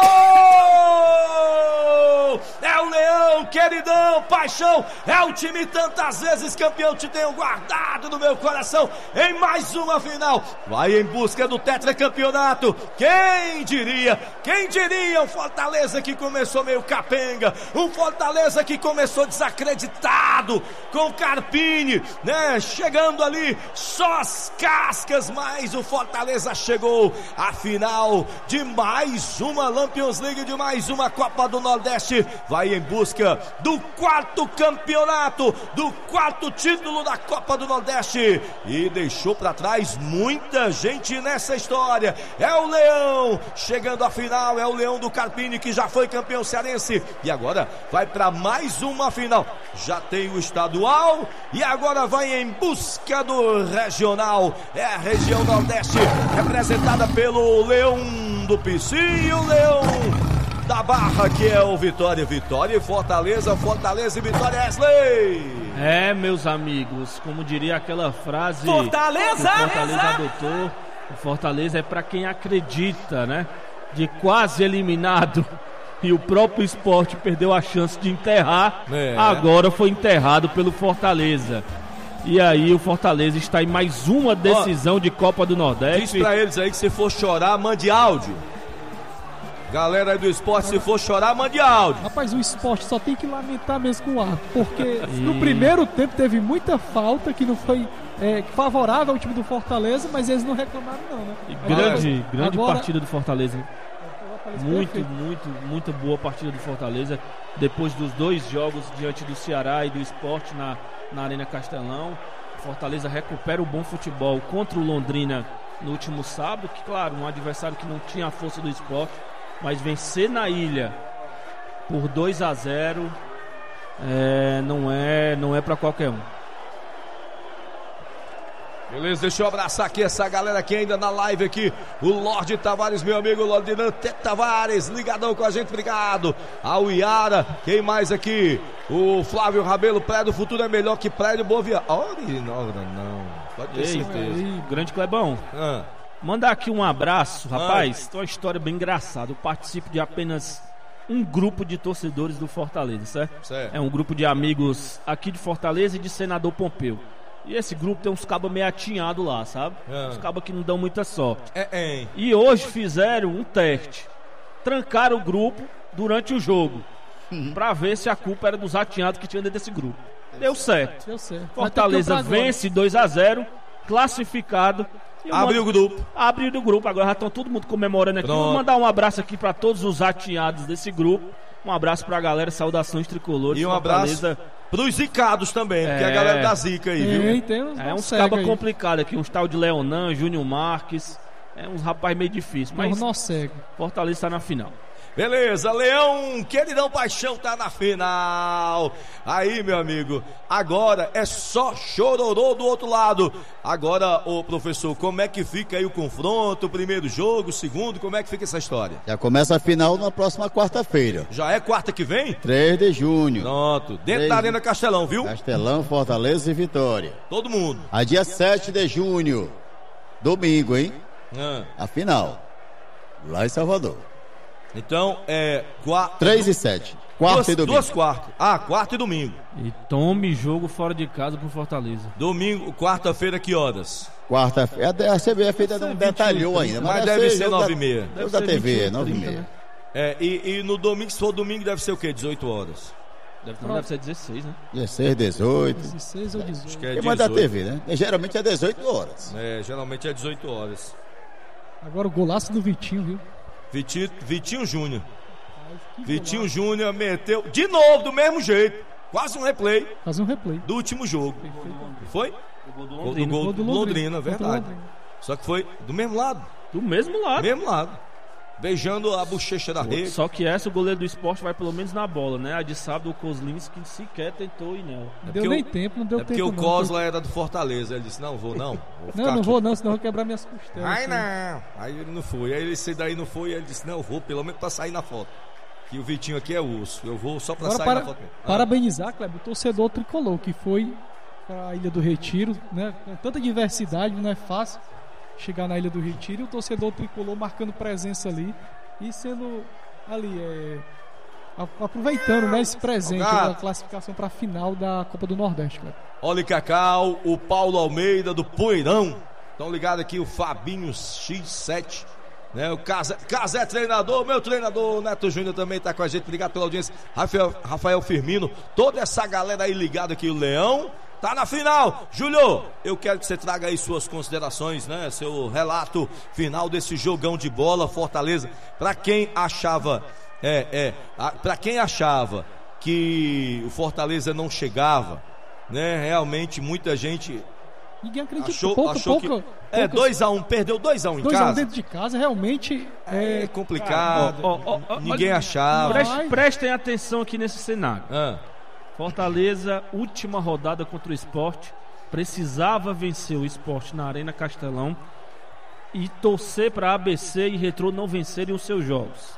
S1: É o Leão, queridão, paixão, é o time tantas vezes campeão, te tenho guardado no meu coração, em mais uma final, vai em busca do tetracampeonato. Quem diria, quem diria, o Fortaleza que começou meio capenga, um Fortaleza que começou desacreditado, com Carpini, né, chegando ali, só as cascas, mas o Fortaleza chegou à final de mais uma Lampions League, de mais uma Copa do Nordeste, vai em busca do quarto campeonato, do quarto título da Copa do Nordeste, e deixou para trás muita gente nessa história. É o Leão chegando à final, é o Leão do Carpini, que já foi campeão cearense e agora vai para mais uma final. Já tem o estadual e agora vai em busca do regional. É a região Nordeste representada pelo Leão do Pici e o Leão da Barra, que é o Vitória. Vitória e Fortaleza, Fortaleza e Vitória, Wesley.
S2: É, meus amigos, como diria aquela frase,
S5: Fortaleza,
S2: que o Fortaleza adotou, o Fortaleza é para quem acredita, né? De quase eliminado, e o próprio Sport perdeu a chance de enterrar, é. Agora foi enterrado pelo Fortaleza. E aí o Fortaleza está em mais uma decisão Ó, de Copa do Nordeste.
S1: Diz pra eles aí que se for chorar, mande áudio. Galera aí do esporte, se for chorar, mande áudio.
S4: Rapaz, o esporte só tem que lamentar mesmo com o árbitro, porque no primeiro tempo teve muita falta que não foi é, favorável ao time do Fortaleza, mas eles não reclamaram não, né?
S2: E grande,
S4: Agora,
S2: grande
S4: agora,
S2: partida do Fortaleza, hein? Muito,
S4: perfeito.
S2: muito, muito boa partida do Fortaleza. Depois dos dois jogos diante do Ceará e do Sport na, na Arena Castelão, Fortaleza recupera o bom futebol contra o Londrina no último sábado, que claro, um adversário que não tinha a força do Sport, mas vencer na ilha por dois a zero é, não é, não é para qualquer um.
S1: Beleza, deixa eu abraçar aqui essa galera aqui ainda na live aqui. O Lorde Tavares, meu amigo Lorde Tavares, ligadão com a gente, obrigado. A Uiara, quem mais aqui? O Flávio Rabelo, Praia do Futuro é melhor que Praia de Boa Viagem. Olha, não, não, pode ter
S2: Ei,
S1: certeza.
S2: ei, grande Clebão.
S1: Ah.
S2: Mandar aqui um abraço, rapaz. Tem uma história bem engraçada. Eu participo de apenas um grupo de torcedores do Fortaleza, certo?
S1: Certo.
S2: É um grupo de amigos aqui de Fortaleza e de Senador Pompeu. E esse grupo tem uns cabas meio atinhados lá, sabe?
S1: Ah.
S2: Uns cabas que não dão muita sorte.
S1: É, é.
S2: E hoje fizeram um teste. Trancaram o grupo durante o jogo. Pra ver se a culpa era dos atinhados que tinha dentro desse grupo. Deu certo.
S4: Deu certo.
S2: Fortaleza vence dois a zero, classificado. E eu
S1: Abriu o
S2: mando-
S1: grupo.
S2: Abriu o grupo, agora já estão todo mundo comemorando aqui.
S1: Pronto.
S2: Vou mandar um abraço aqui pra todos os atinhados desse grupo. Um abraço pra galera, saudações tricolores.
S1: E um abraço
S2: Fortaleza.
S1: pros zicados também, que é a
S2: É.
S1: galera da zica aí, viu?
S4: Tem, tem uns,
S2: É uns
S4: cega
S2: cabas
S4: aí.
S2: complicados aqui, uns tal de Leonan, Júnior Marques. É uns rapaz meio difícil, mas
S4: Mas nó cego.
S2: Fortaleza tá na final.
S1: Beleza, Leão, queridão Paixão tá na final. Aí, meu amigo, agora é só chororô do outro lado. Agora, ô professor, como é que fica aí o confronto? O primeiro jogo, o segundo, como é que fica essa história?
S3: Já começa a final na próxima quarta-feira,
S1: Já é quarta que vem?
S3: três de junho.
S1: Pronto, dentro
S3: Três.
S1: da Arena Castelão, viu?
S3: Castelão, Fortaleza e Vitória.
S1: Todo mundo.
S3: A dia sete de junho, domingo, hein?
S1: Ah,
S3: A final, lá em Salvador.
S1: então, é... Qua...
S3: três e sete, quarta
S1: duas,
S3: e domingo.
S1: duas quartas. Ah, quarta e domingo.
S2: E tome jogo fora de casa pro Fortaleza.
S1: Domingo, quarta-feira, que horas?
S3: Quarta-feira, a C B F ainda não detalhou ainda.
S1: Mas deve ser
S3: jogo
S1: nove e
S3: da-
S1: meia.
S3: Jogo
S2: Deve
S3: da
S2: ser
S3: T V,
S2: vinte e um,
S3: nove e
S2: trinta,
S3: meia.
S2: né?
S1: É, e, e no domingo, se for domingo, deve ser o quê? dezoito horas.
S2: Deve, não, deve ser dezesseis, né?
S3: dezesseis, dezoito.
S4: dezesseis ou dezoito.
S1: Que é
S3: Quem manda a
S1: dezoito.
S3: T V, né? Geralmente é dezoito horas.
S1: É, geralmente é dezoito horas.
S4: Agora o golaço do Vitinho, viu?
S1: Vitinho, Vitinho Júnior.
S4: Que
S1: Vitinho
S4: golaço.
S1: Júnior meteu de novo, do mesmo jeito. Quase um replay
S4: Fazer um replay.
S1: do último jogo. Foi?
S2: O gol do
S1: Gol do
S2: Londrina.
S1: gol
S4: Gol
S1: do
S4: do
S1: Londrina,
S4: Londrina,
S1: verdade.
S4: Londrina.
S1: Só que foi do mesmo lado.
S2: Do mesmo lado.
S1: Mesmo lado. Beijando a bochecha da rede.
S2: Só que essa, o goleiro do esporte vai pelo menos na bola, né? A de sábado, o Kozlinski sequer tentou ir nela.
S4: Não
S1: porque
S4: deu nem
S1: o-
S4: tempo, não deu
S1: É porque
S4: tempo.
S1: o
S4: não.
S1: Cosla era do Fortaleza. Ele disse: Não, vou não. Vou ficar
S4: Não, não
S1: aqui.
S4: vou não, senão eu vou quebrar minhas costelas.
S1: Ai
S4: assim.
S1: não. Aí ele não foi. Aí ele esse daí não foi. Aí ele disse: Não, eu vou, pelo menos pra sair na foto. Que o Vitinho aqui é urso. Eu vou só pra
S4: Agora,
S1: sair
S4: para,
S1: na foto mesmo. Ah.
S4: parabenizar, Kleber, o torcedor tricolor, que foi para a Ilha do Retiro, né? Com tanta diversidade, não é fácil chegar na Ilha do Retiro, e o torcedor tricolor marcando presença ali e sendo ali, é, a- aproveitando, né, esse presente
S1: Ô, gato.
S4: da classificação para a final da Copa do Nordeste, Kleber.
S1: Olha Cacau, o Paulo Almeida do Poeirão. Estão ligados aqui o Fabinho X sete. Né, o Casé, Casé treinador, meu treinador, Neto Júnior também está com a gente, obrigado pela audiência. Rafael, Rafael Firmino, toda essa galera aí ligada aqui, o Leão tá na final. Júlio, eu quero que você traga aí suas considerações, né? Seu relato final desse jogão de bola, Fortaleza. Para quem achava, é, é, a, para quem achava que o Fortaleza não chegava, né? Realmente muita gente
S4: Ninguém acredita.
S1: achou,
S4: pouca,
S1: achou
S4: pouca,
S1: que é dois a um, perdeu dois a um em
S4: dois a um
S1: casa.
S4: dentro de casa, realmente
S1: É
S4: é,
S1: complicado.
S2: Ó, ó, ó,
S1: Ninguém
S2: olha-
S1: achava.
S2: Preste-
S4: Mas-
S2: prestem atenção aqui nesse cenário.
S1: Ah,
S2: Fortaleza, última rodada contra o Sport, precisava vencer o Sport na Arena Castelão e torcer para A B C e Retrô não vencerem os seus jogos.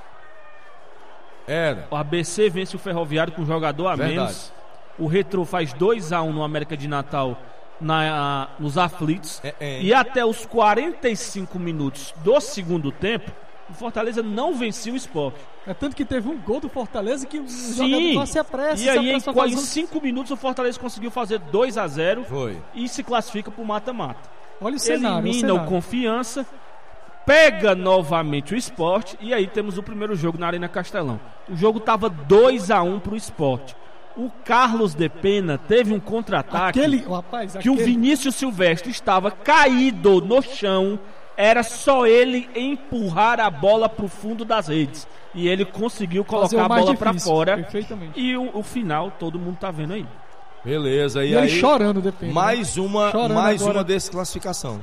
S1: era.
S2: O A B C vence o Ferroviário com jogador a
S1: Verdade.
S2: menos. O Retrô faz dois a um no América de Natal na, nos aflitos.
S1: É, é.
S2: E até os quarenta e cinco minutos do segundo tempo, o Fortaleza não vencia o Sport.
S4: é tanto que teve um gol do Fortaleza que o
S2: Sim.
S4: jogador se apressa,
S2: E
S4: se
S2: aí, em,
S4: apressa pra
S2: qua- em
S4: fazer um-
S2: cinco minutos, o Fortaleza conseguiu fazer dois a zero
S1: Foi.
S2: e se classifica pro mata-mata.
S4: Olha o cenário, o
S2: Elimina o
S4: cenário.
S2: Confiança pega novamente o Sport e aí temos o primeiro jogo na Arena Castelão. O jogo estava dois a um pro Sport. O Carlos de Pena teve um contra-ataque
S4: Aquele, rapaz,
S2: que
S4: aquele...
S2: o Vinícius Silvestre estava caído no chão. Era só ele empurrar a bola pro fundo das redes. E ele conseguiu colocar a bola para fora.
S4: Perfeitamente.
S2: E o, o final todo mundo tá vendo aí.
S1: Beleza, e,
S4: e
S1: aí
S4: ele chorando, depende.
S1: Mais uma,
S4: chorando
S1: mais
S4: agora.
S1: uma desclassificação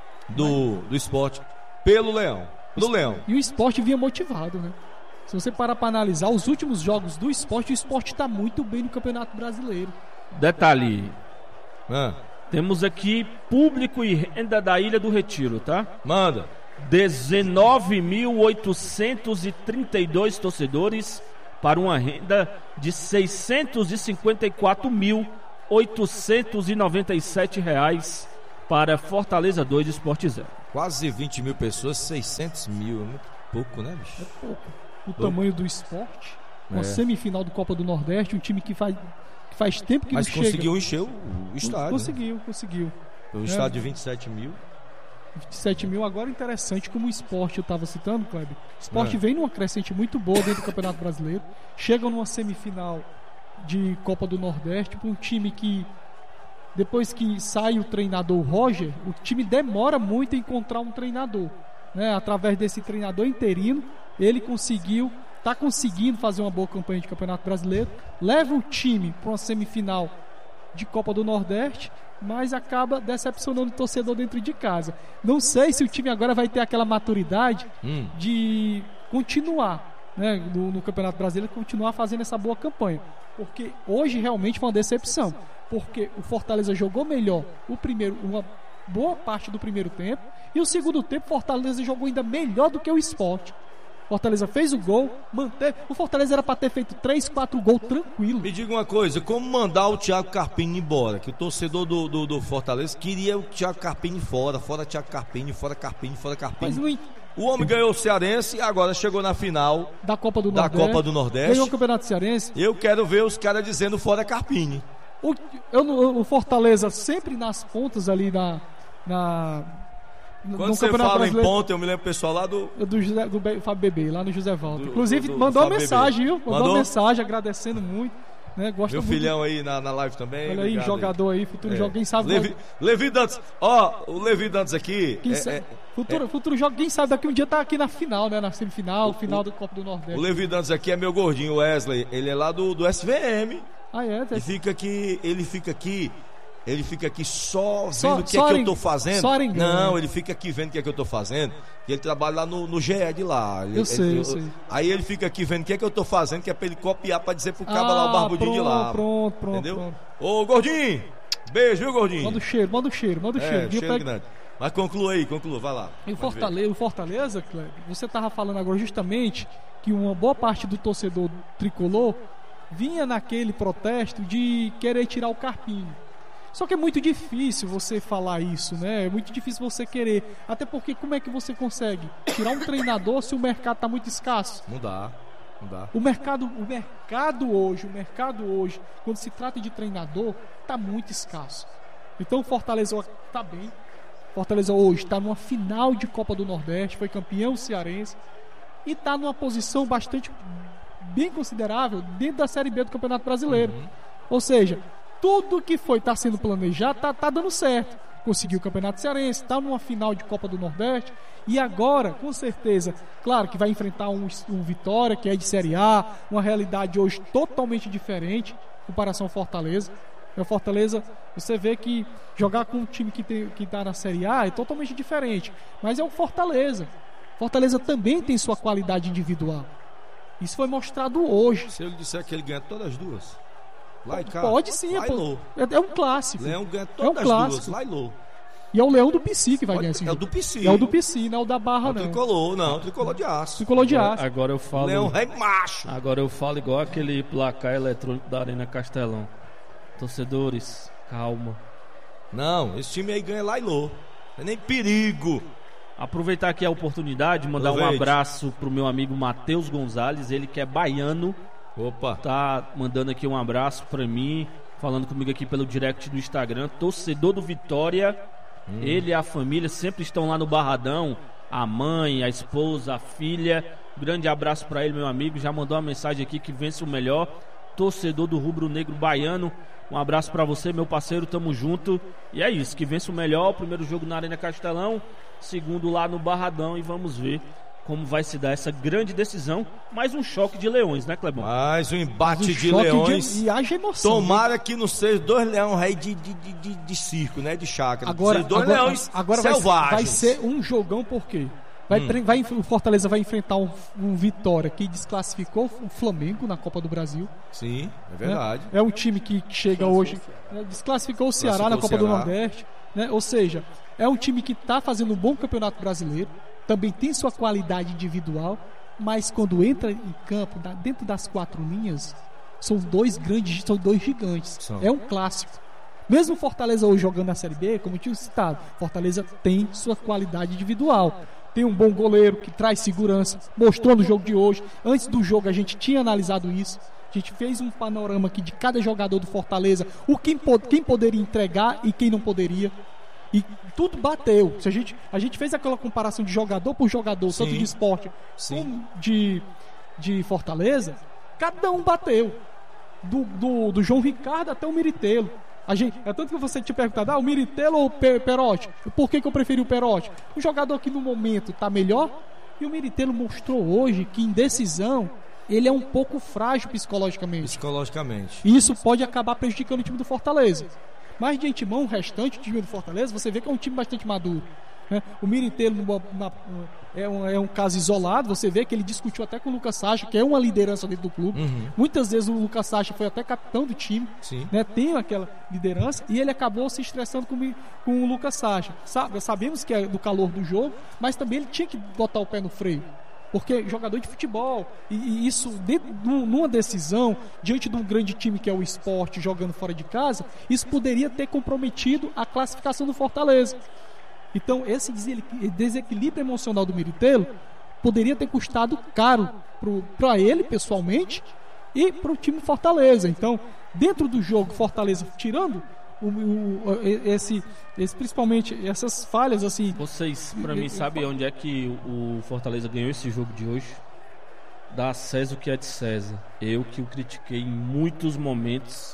S1: do, do Sport pelo Leão. Do Leão.
S4: E o Sport vinha motivado, né? Se você parar para analisar os últimos jogos do Sport, o Sport está muito bem no Campeonato Brasileiro.
S2: Detalhe.
S1: Ah.
S2: Temos aqui público e renda da Ilha do Retiro, tá?
S1: Manda.
S2: dezenove mil oitocentos e trinta e dois torcedores para uma renda de seiscentos e cinquenta e quatro mil oitocentos e noventa e sete reais para Fortaleza dois Sport zero.
S1: Quase vinte mil pessoas, seiscentos mil. É muito pouco, né, bicho?
S4: É pouco. O pouco. Tamanho do Sport. Uma é. semifinal do Copa do Nordeste, um time que faz... Faz tempo que
S1: Mas
S4: não
S1: conseguiu
S4: chega.
S1: encher o, o estádio.
S4: Conseguiu,
S1: né?
S4: conseguiu.
S1: O estádio de vinte e sete mil.
S4: vinte e sete mil. Agora interessante como o Sport, eu estava citando, Kleber. O Sport
S1: é.
S4: vem numa crescente muito boa dentro do Campeonato Brasileiro. Chega numa semifinal de Copa do Nordeste para um time que, depois que sai o treinador Roger, o time demora muito a encontrar um treinador. Né? Através desse treinador interino, ele conseguiu... Está conseguindo fazer uma boa campanha de Campeonato Brasileiro, leva o time para uma semifinal de Copa do Nordeste, mas acaba decepcionando o torcedor dentro de casa. Não sei se o time agora vai ter aquela maturidade hum. de continuar, né, no, no Campeonato Brasileiro, continuar fazendo essa boa campanha, porque hoje realmente foi uma decepção, porque o Fortaleza jogou melhor o primeiro, uma boa parte do primeiro tempo, e o segundo tempo o Fortaleza jogou ainda melhor do que o Sport. Fortaleza fez o gol, manteve. O Fortaleza era para ter feito três, quatro gols tranquilo.
S1: Me diga uma coisa, como mandar o Thiago Carpini embora? Que o torcedor do, do, do Fortaleza queria o Thiago Carpini fora, fora Thiago Carpini, fora Carpini, fora Carpini. Mas não... O homem ganhou o Cearense e agora chegou na final
S4: da Copa do
S1: da
S4: Nordeste.
S1: Copa do Nordeste.
S4: Ganhou o Campeonato Cearense.
S1: Eu quero ver os caras dizendo fora Carpini.
S4: O, eu, o Fortaleza sempre nas pontas ali na... na
S1: Quando no você fala em ponto, eu me lembro o pessoal lá do...
S4: Do, José, do Fábio Bebê, lá no José Valdo.
S1: Do,
S4: Inclusive,
S1: do, do,
S4: mandou
S1: do
S4: uma mensagem, viu? Mandou,
S1: mandou
S4: uma mensagem agradecendo muito. Né? Gosta
S1: Meu
S4: muito.
S1: filhão aí na, na live também.
S4: Olha aí, jogador aí, futuro
S1: é.
S4: jogo, quem sabe...
S1: Levi, Levi Dantas, ó, o Levi Dantas aqui...
S4: Quem
S1: é,
S4: sabe,
S1: é,
S4: futuro,
S1: é,
S4: futuro jogo, quem sabe daqui um dia tá aqui na final, né? Na semifinal, o, final do Copa do Nordeste.
S1: O Levi Dantas aqui é meu gordinho, o Wesley. Ele é lá do, do S V M.
S4: Ah, é?
S1: Ele fica aqui, ele fica aqui... Ele fica aqui só vendo
S4: só,
S1: o que é que eu tô fazendo.
S4: Só arengando.
S1: Não, ele fica aqui vendo o que é que eu tô fazendo. E ele trabalha lá no, no G E de lá. Ele,
S4: eu sei,
S1: ele,
S4: eu sei.
S1: Aí ele fica aqui vendo o que é que eu tô fazendo, que é pra ele copiar, pra dizer pro cabo
S4: ah,
S1: lá, o barbudinho
S4: pronto,
S1: de lá.
S4: Pronto, pronto,
S1: entendeu?
S4: pronto.
S1: Ô, gordinho, beijo, viu, gordinho?
S4: Manda o cheiro, manda o cheiro, manda o
S1: é,
S4: cheiro.
S1: cheiro grande. Mas conclua aí, conclua, vai lá.
S4: E o Fortaleza, o Fortaleza, Cleber, você tava falando agora justamente que uma boa parte do torcedor tricolor vinha naquele protesto de querer tirar o Carpinho. Só que é muito difícil você falar isso, né? É muito difícil você querer. Até porque como é que você consegue tirar um treinador se o mercado está muito escasso?
S1: Não dá, não dá.
S4: O mercado, o mercado hoje, o mercado hoje, quando se trata de treinador, está muito escasso. Então o Fortaleza está bem. Fortaleza hoje está numa final de Copa do Nordeste, foi campeão cearense e está numa posição bastante bem considerável dentro da Série B do Campeonato Brasileiro. Uhum. Ou seja, tudo que foi tá sendo planejado tá, tá dando certo. Conseguiu o Campeonato Cearense, está numa final de Copa do Nordeste e agora, com certeza, claro que vai enfrentar um, um Vitória, que é de Série A, uma realidade hoje totalmente diferente em comparação ao Fortaleza. O Fortaleza, você vê que jogar com um time que tem, que tá na Série A é totalmente diferente, mas é o Fortaleza. Fortaleza também tem sua qualidade individual. Isso foi mostrado hoje.
S1: Se eu lhe disser que ele ganha todas as duas, lá e cá,
S4: pode sim, é, é um clássico.
S1: Leão ganha todas
S4: é um clássico.
S1: as duas, lá e lô.
S4: E é o Leão do P C que vai
S1: pode,
S4: ganhar esse
S1: é
S4: jogo.
S1: É o do P C.
S4: É o do P C, não é o da Barra, não.
S1: Tricolor, não, tricolor de aço.
S4: Tricolor de aço.
S2: Agora eu falo.
S1: Leão rei macho.
S2: Agora eu falo igual aquele placar eletrônico da Arena Castelão. Torcedores, calma.
S1: Não, esse time aí ganha lá e lô. Não é nem perigo.
S2: Aproveitar aqui a oportunidade, mandar Aproveite. um abraço pro meu amigo Matheus Gonzalez, ele que é baiano.
S1: Opa.
S2: Tá mandando aqui um abraço pra mim, falando comigo aqui pelo direct do Instagram. Torcedor do Vitória, hum. ele e a família sempre estão lá no Barradão. a mãe, a esposa, a filha. Grande abraço para ele, meu amigo. Já mandou uma mensagem aqui que vence o melhor. Torcedor do rubro-negro baiano. Um abraço para você, meu parceiro. Tamo junto. E é isso, que vence o melhor. Primeiro jogo na Arena Castelão. Segundo lá no Barradão. E vamos ver como vai se dar essa grande decisão. Mais um choque de leões, né, Clebão?
S1: Mais um embate
S4: Um
S1: de
S4: choque
S1: leões.
S4: de- e haja emoção.
S1: Tomara que não seja dois leões aí de, de, de, de, de circo, né? De chácara.
S4: Agora,
S1: Seja dois
S4: agora,
S1: leões
S4: agora vai,
S1: selvagens.
S4: vai ser um jogão, por quê? Vai,
S1: Hum.
S4: vai, o Fortaleza vai enfrentar um, um Vitória que desclassificou o Flamengo na Copa do Brasil.
S1: Sim, é
S4: né?
S1: verdade.
S4: É um time que chega hoje, né, desclassificou o Ceará na Copa
S1: o
S4: do
S1: Ceará.
S4: Nordeste, né? Ou seja, é um time que está fazendo um bom campeonato brasileiro, também tem sua qualidade individual, mas quando entra em campo, da- dentro das quatro linhas, são dois grandes, são dois gigantes.
S1: São.
S4: É um clássico. Mesmo o Fortaleza hoje jogando na Série B, como eu tinha citado, Fortaleza tem sua qualidade individual. Tem um bom goleiro que traz segurança, mostrou no jogo de hoje. Antes do jogo a gente tinha analisado isso. A gente fez um panorama aqui de cada jogador do Fortaleza, o quem, pod- quem poderia entregar e quem não poderia. E tudo bateu. Se a, gente, a gente fez aquela comparação de jogador por jogador,
S1: Sim.
S4: tanto de esporte
S1: Sim.
S4: como de, de Fortaleza, cada um bateu. Do, do, do João Ricardo até o Miritelo. A gente, é tanto que você tinha perguntado, ah, o Miritelo ou o Pe- Perotti? Por que, que eu preferi o Perotti? Um jogador que no momento está melhor, e o Miritelo mostrou hoje que em decisão ele é um pouco frágil psicologicamente.
S1: Psicologicamente.
S4: E isso pode acabar prejudicando o time do Fortaleza. Mas de antemão, o restante do time do Fortaleza, você vê que é um time bastante maduro, né? O Miritelo numa- na- é, um, é um caso isolado. Você vê que ele discutiu até com o Lucas Sacha, que é uma liderança dentro do clube.
S1: Uhum.
S4: Muitas vezes o Lucas Sacha foi até capitão do time,
S1: Sim.
S4: né? Tem aquela liderança, e ele acabou se estressando com, o Mi- com o Lucas Sacha. Sabe, sabemos que é do calor do jogo, mas também ele tinha que botar o pé no freio. Porque jogador de futebol, e, e isso dentro, num- numa decisão, diante de um grande time que é o Sport, jogando fora de casa, isso poderia ter comprometido a classificação do Fortaleza. Então esse desele- desequilíbrio emocional do Miritelo poderia ter custado caro para ele pessoalmente e para o time Fortaleza. Então, dentro do jogo, Fortaleza tirando o, o- esse, esse, principalmente essas falhas assim.
S2: Vocês, pra mim, sabem onde é que o Fortaleza ganhou esse jogo de hoje? Dá a César o que é de César. Eu que o critiquei em muitos momentos,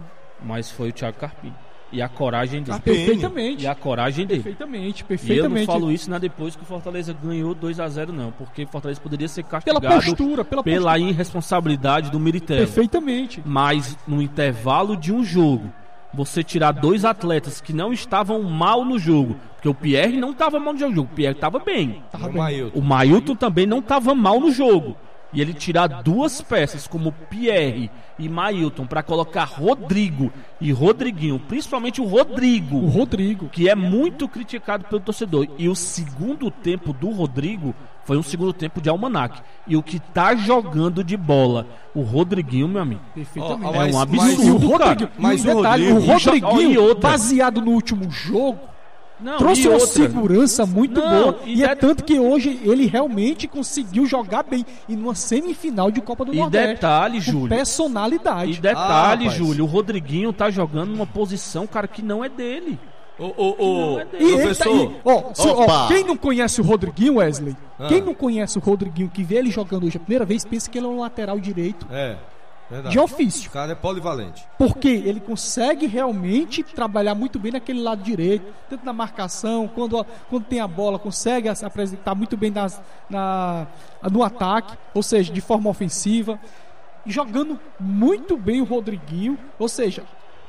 S2: mas foi o Thiago Carpini. E a coragem dele.
S4: Ah, perfeitamente.
S2: E a coragem dele.
S4: Perfeitamente,
S2: E eu
S4: perfeitamente.
S2: não falo isso na depois que o Fortaleza ganhou dois a zero, não. Porque o Fortaleza poderia ser
S4: Pela
S2: castigado
S4: postura, pela
S2: pela
S4: postura.
S2: irresponsabilidade do Miritelo.
S4: Perfeitamente.
S2: Mas no intervalo de um jogo, você tirar dois atletas que não estavam mal no jogo, porque o Pierre não estava mal no jogo, o Pierre estava bem.
S4: Tava
S1: O
S4: bem.
S1: Mailton.
S2: O Mailton também não estava mal no jogo. E ele tirar duas peças como Pierre e Mailton para colocar Rodrigo e Rodriguinho, principalmente o Rodrigo,
S4: O Rodrigo.
S2: que é muito criticado pelo torcedor. E o segundo tempo do Rodrigo foi um segundo tempo de almanaque. E o que tá jogando de bola, o Rodriguinho, meu amigo,
S4: Perfeitamente.
S1: Ó, ó,
S2: é
S1: mas-
S2: um
S1: mas-
S2: absurdo,
S4: E o
S2: cara.
S4: Rodriguinho,
S1: Mas
S4: e um
S1: o
S4: detalhe,
S1: Rodrigo-
S4: o Rodriguinho,
S2: E outra.
S4: baseado no último jogo,
S2: Não,
S4: trouxe
S2: e
S4: uma
S2: outra,
S4: segurança muito
S2: Não,
S4: boa.
S2: e
S4: E, é
S2: det-
S4: tanto que hoje ele realmente conseguiu jogar bem. E numa semifinal de Copa do
S2: E
S4: Nordeste.
S2: detalhe,
S4: com
S2: Júlio.
S4: personalidade.
S2: E detalhe,
S1: Ah, rapaz.
S2: Júlio, o Rodriguinho tá jogando numa posição, cara, que não é dele.
S1: Ô, ô, ô,
S2: Não é dele.
S4: E ele tá-
S1: professor.
S4: e, ó, se- ó,
S3: Opa!
S4: quem não conhece o Rodriguinho, Wesley?
S1: Ah.
S4: Quem não conhece o Rodriguinho, que vê ele jogando hoje a primeira vez, pensa que ele é um lateral direito
S1: É, verdade.
S4: de ofício.
S1: O cara é polivalente.
S4: Porque ele consegue realmente trabalhar muito bem naquele lado direito, tanto na marcação, quando, quando tem a bola, consegue se apresentar muito bem nas, na, no ataque, ou seja, de forma ofensiva, e jogando muito bem o Rodriguinho, ou seja,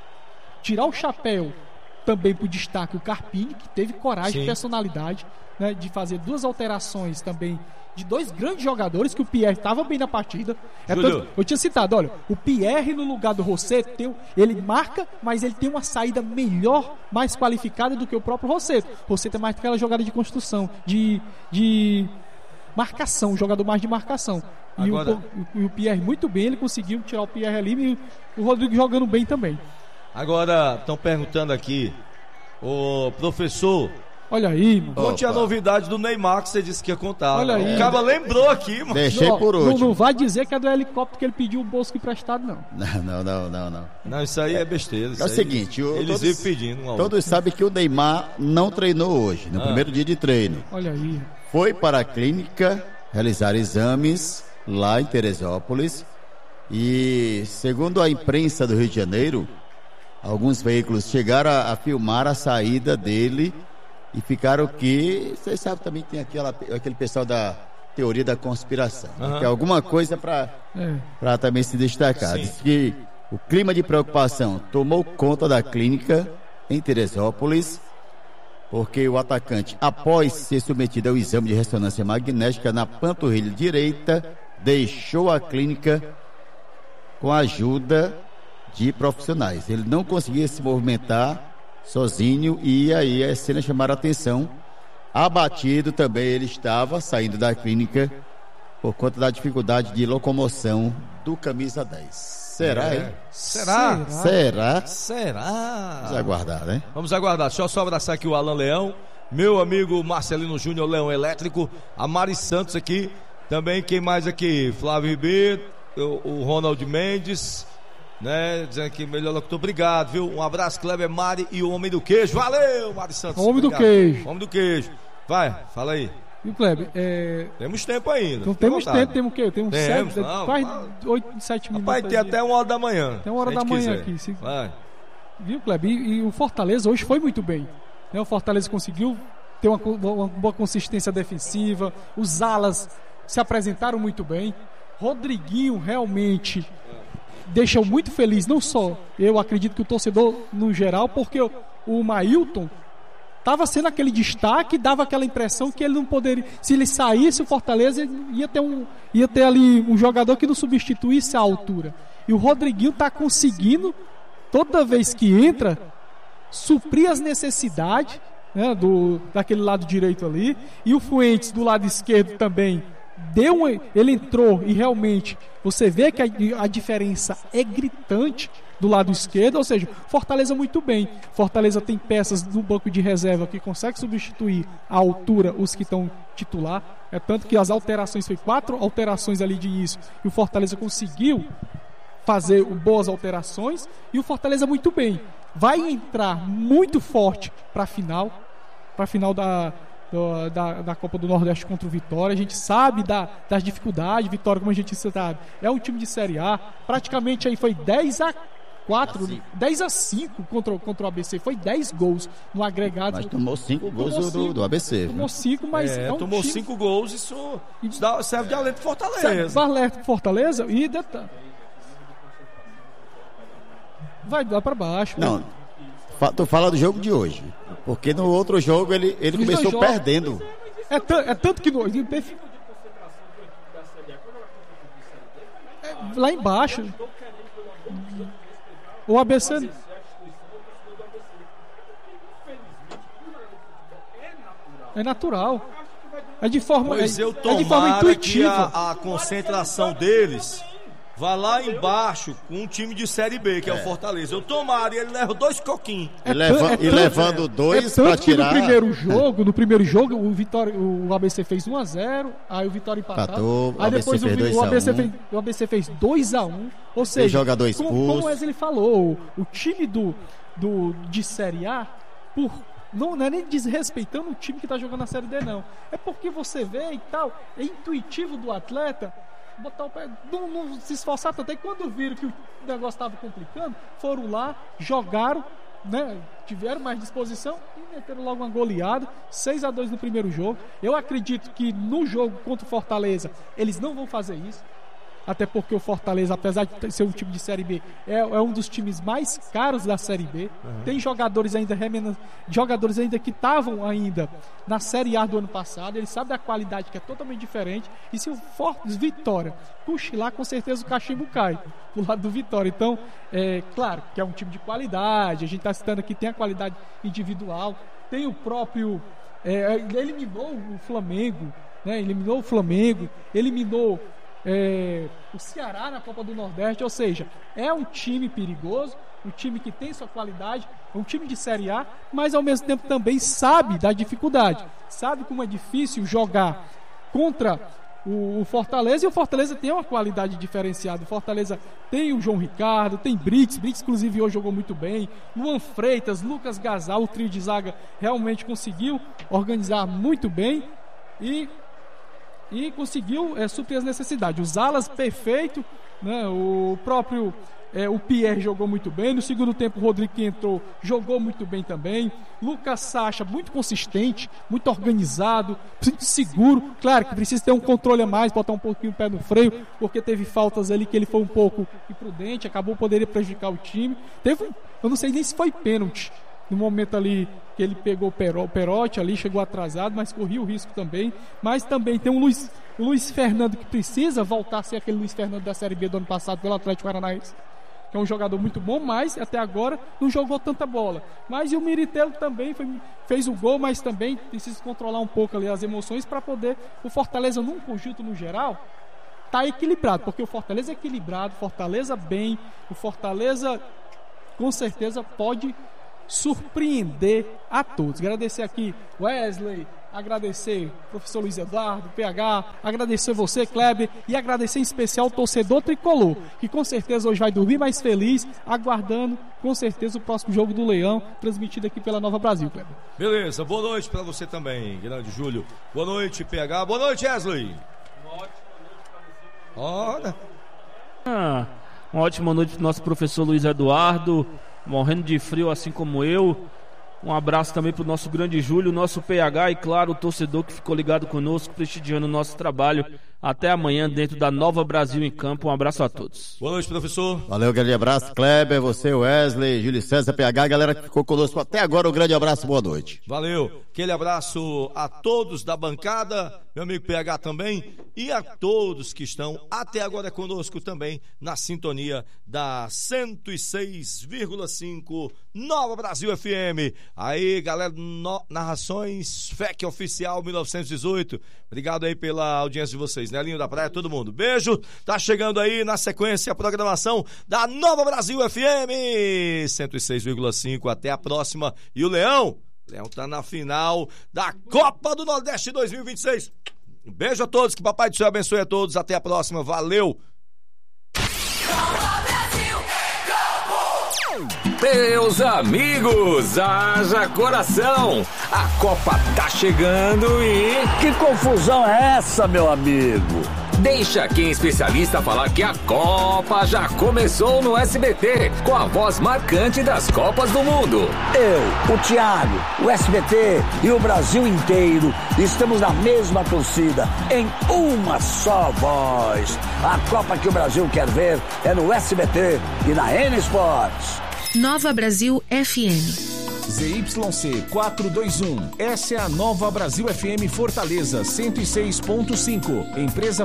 S4: tirar o chapéu também para o destaque o Carpini, que teve coragem
S1: Sim.
S4: e personalidade, né, de fazer duas alterações também de dois grandes jogadores, que o Pierre estava bem na partida. É
S1: Júlio.
S4: tanto- eu tinha citado, olha, o Pierre no lugar do Rosseto, tem, ele marca, mas ele tem uma saída melhor, mais qualificada do que o próprio Rosseto. Rosseto é mais aquela jogada de construção, de, de marcação, um jogador mais de marcação. E,
S1: Agora-
S4: o, e o Pierre muito bem, ele conseguiu tirar o Pierre ali e o Rodrigo jogando bem também.
S1: Agora, estão perguntando aqui, o professor,
S4: Olha aí, mano.
S1: não
S3: Opa.
S1: tinha novidade do Neymar que você disse que ia contar.
S4: Olha aí.
S1: O cara lembrou aqui, mano.
S3: Deixei
S4: Não,
S3: por
S4: não,
S3: último.
S4: não vai dizer que é do helicóptero que ele pediu o Bosco emprestado, não.
S3: Não, não, não, não, não.
S1: Não, isso aí é besteira. isso
S3: É o
S1: aí-
S3: seguinte, o-
S1: eles
S3: todos-
S1: vivem pedindo um ao outro.
S3: Todos sabem que o Neymar não treinou hoje, no
S1: Ah.
S3: primeiro dia de treino.
S4: Olha aí.
S3: foi para a clínica realizar exames lá em Teresópolis e, segundo a imprensa do Rio de Janeiro, alguns veículos chegaram a, a filmar a saída dele e ficaram que, vocês sabem também que tem aquela, aquele pessoal da teoria da conspiração, uhum. que é alguma coisa para é. também se destacar. Sim. Diz que o clima de preocupação tomou conta da clínica em Teresópolis, porque o atacante, após ser submetido ao exame de ressonância magnética na panturrilha direita, deixou a clínica com a ajuda de profissionais. Ele não conseguia se movimentar sozinho e aí a cena chamaram a atenção. Abatido também ele estava saindo da clínica por conta da dificuldade de locomoção do camisa dez. Será, é. hein?
S1: Será?
S3: Será?
S1: Será?
S3: Vamos aguardar, né?
S1: Vamos aguardar. Deixa eu só abraçar aqui o Alan Leão, meu amigo Marcelino Júnior Leão Elétrico, a Mari Santos aqui, também quem mais aqui? Flávio Ribeiro, o, o Ronald Mendes, né? Dizendo que melhor locutor, obrigado, viu? Um abraço, Kleber, Mari e o Homem do Queijo. Valeu, Mari Santos.
S4: Homem
S1: obrigado.
S4: do Queijo.
S1: Homem do Queijo. Vai, fala aí.
S4: E o Kleber, é...
S1: temos tempo ainda.
S4: Então, temos tempo, temos o quê? Temos,
S1: temos
S4: sete,
S1: não,
S4: quase
S1: fala.
S4: oito, sete minutos.
S1: Rapaz, tem até uma hora da manhã.
S4: Tem uma hora da manhã
S1: quiser.
S4: aqui. Se...
S1: Vai.
S4: Viu, Kleber? E, e o Fortaleza hoje foi muito bem. Né? O Fortaleza conseguiu ter uma, uma boa consistência defensiva. Os alas se apresentaram muito bem. Rodriguinho realmente deixou muito feliz, não só eu acredito que o torcedor no geral, porque o, o Mailton estava sendo aquele destaque, dava aquela impressão que ele não poderia, se ele saísse o Fortaleza ia ter, um, ia ter ali um jogador que não substituísse a altura, e o Rodriguinho está conseguindo toda vez que entra suprir as necessidades, né, do, daquele lado direito ali, e o Fuentes do lado esquerdo também deu uma, ele entrou e realmente você vê que a, a diferença é gritante do lado esquerdo, ou seja, Fortaleza muito bem. Fortaleza tem peças no banco de reserva que consegue substituir à altura os que estão titular. É tanto que as alterações, foi quatro alterações ali de início, e o Fortaleza conseguiu fazer boas alterações, e o Fortaleza muito bem. Vai entrar muito forte para a final, para a final da, do, da, da Copa do Nordeste contra o Vitória. A gente sabe da, das dificuldades. Vitória, como a gente sabe, é um time de Série A. Praticamente aí foi dez a quatro, dez a cinco contra, contra o A B C. Foi dez gols no agregado.
S3: Mas tomou cinco gols
S4: tomou
S3: do,
S4: cinco,
S3: do A B C.
S4: Tomou cinco, mas
S1: é,
S4: é um
S1: tomou
S4: time...
S1: cinco gols, isso, isso dá, serve de alento pro Fortaleza.
S4: Serve alerta pro Fortaleza e detalhe. Vai dar pra baixo.
S3: Não, fa- tu fala do jogo de hoje. Porque no outro jogo ele, ele começou perdendo.
S4: É, t- é tanto que no, é, lá embaixo o A B C é natural. É de forma,
S1: pois
S4: é,
S1: eu
S4: é de forma intuitiva.
S1: Que a, a concentração deles vai lá embaixo com um time de Série B, que é, é o Fortaleza. Eu tomara e ele leva dois coquinhos.
S3: É, e, leva, é e levando dois é pra tirar.
S4: No primeiro jogo, no primeiro jogo, o, Vitória, o A B C fez um a zero, aí o Vitória empatou. Aí depois o, o, A B C fez, o A B C fez dois a um. Ou seja,
S3: jogador expulso.
S4: Como, como o Wesley falou, o, o time do, do, de Série A, por, não, não é nem desrespeitando o time que tá jogando na Série D, não. É porque você vê e tal, é intuitivo do atleta botar o pé, não, não se esforçar tanto. Aí quando viram que o negócio estava complicando, foram lá, jogaram, né, tiveram mais disposição e meteram logo uma goleada, seis a dois no primeiro jogo. Eu acredito que no jogo contra o Fortaleza eles não vão fazer isso, até porque o Fortaleza, apesar de ser um time de Série B, é, é um dos times mais caros da Série B. Uhum. Tem jogadores ainda jogadores ainda que estavam ainda na Série A do ano passado. Eles sabem da qualidade que é totalmente diferente. E se o Fortes Vitória cochilar, com certeza o cachimbo cai do lado do Vitória. Então, é claro que é um time de qualidade. A gente está citando aqui, tem a qualidade individual, tem o próprio... É, ele eliminou o Flamengo, né? Eliminou o Flamengo, eliminou É, o Ceará na Copa do Nordeste, ou seja, é um time perigoso, um time que tem sua qualidade, um time de Série A, mas ao mesmo tempo também sabe da dificuldade, sabe como é difícil jogar contra o, o Fortaleza, e o Fortaleza tem uma qualidade diferenciada. O Fortaleza tem o João Ricardo, tem Brits, Brits inclusive hoje jogou muito bem, Luan Freitas, Lucas Gasal, o trio de zaga realmente conseguiu organizar muito bem. e, e conseguiu é, suprir as necessidades. Os alas, perfeito, né? O próprio é, o Pierre jogou muito bem. No segundo tempo, o Rodrigo que entrou jogou muito bem também. Lucas Sacha, muito consistente, muito organizado, muito seguro. Claro que precisa ter um controle a mais, botar um pouquinho o pé no freio, porque teve faltas ali que ele foi um pouco imprudente, acabou poderia prejudicar o time. Teve, eu não sei nem se foi pênalti no momento ali que ele pegou o Perotti ali, chegou atrasado, mas corria o risco também. Mas também tem um Luiz, o Luiz Fernando que precisa voltar a ser aquele Luiz Fernando da Série B do ano passado pelo Atlético Paranaense, que é um jogador muito bom, mas até agora não jogou tanta bola. Mas e o Miritelo também foi, fez o gol, mas também precisa controlar um pouco ali as emoções para poder, o Fortaleza num conjunto no geral, tá equilibrado, porque o Fortaleza é equilibrado, Fortaleza bem, o Fortaleza com certeza pode surpreender a todos. Agradecer aqui Wesley, agradecer o professor Luiz Eduardo, P H, agradecer você, Kleber, e agradecer em especial o torcedor tricolor, que com certeza hoje vai dormir mais feliz, aguardando com certeza o próximo jogo do Leão, transmitido aqui pela Nova Brasil, Kleber.
S1: Beleza, boa noite pra você também, grande Júlio. Boa noite, P H. Boa noite, Wesley. Uma ótima noite pra você. Ora.
S2: Ah, uma ótima noite pro nosso professor Luiz Eduardo, morrendo de frio assim como eu. Um abraço também pro nosso grande Júlio, nosso P H e claro, o torcedor que ficou ligado conosco, prestigiando o nosso trabalho. Até amanhã dentro da Nova Brasil em Campo. Um abraço a todos.
S1: Boa noite, professor.
S3: Valeu, grande abraço, Kleber, você, Wesley, Júlio César, P H, galera que ficou conosco até agora, um grande abraço, boa noite.
S1: Valeu, aquele abraço a todos da bancada, meu amigo P H também, e a todos que estão até agora conosco também na sintonia da cento e seis vírgula cinco Nova Brasil F M. Aí, galera, no, narrações F E C Oficial mil novecentos e dezoito. Obrigado aí pela audiência de vocês, né? Linho da Praia, todo mundo. Beijo. Tá chegando aí na sequência a programação da Nova Brasil F M cento e seis vírgula cinco. Até a próxima. E o Leão? O Leão tá na final da Copa do Nordeste dois mil e vinte e seis. Um beijo a todos, que Papai do Céu abençoe a todos. Até a próxima. Valeu.
S6: Meus amigos, haja coração! A Copa tá chegando e...
S7: Que confusão é essa, meu amigo?
S6: Deixa quem é especialista falar que a Copa já começou no S B T, com a voz marcante das Copas do Mundo.
S7: Eu, o Thiago, o S B T e o Brasil inteiro estamos na mesma torcida, em uma só voz. A Copa que o Brasil quer ver é no S B T e na N Sports.
S8: Nova Brasil F M.
S9: Z Y C quatrocentos e vinte e um. Essa é a Nova Brasil F M Fortaleza cento e seis ponto cinco. Empresa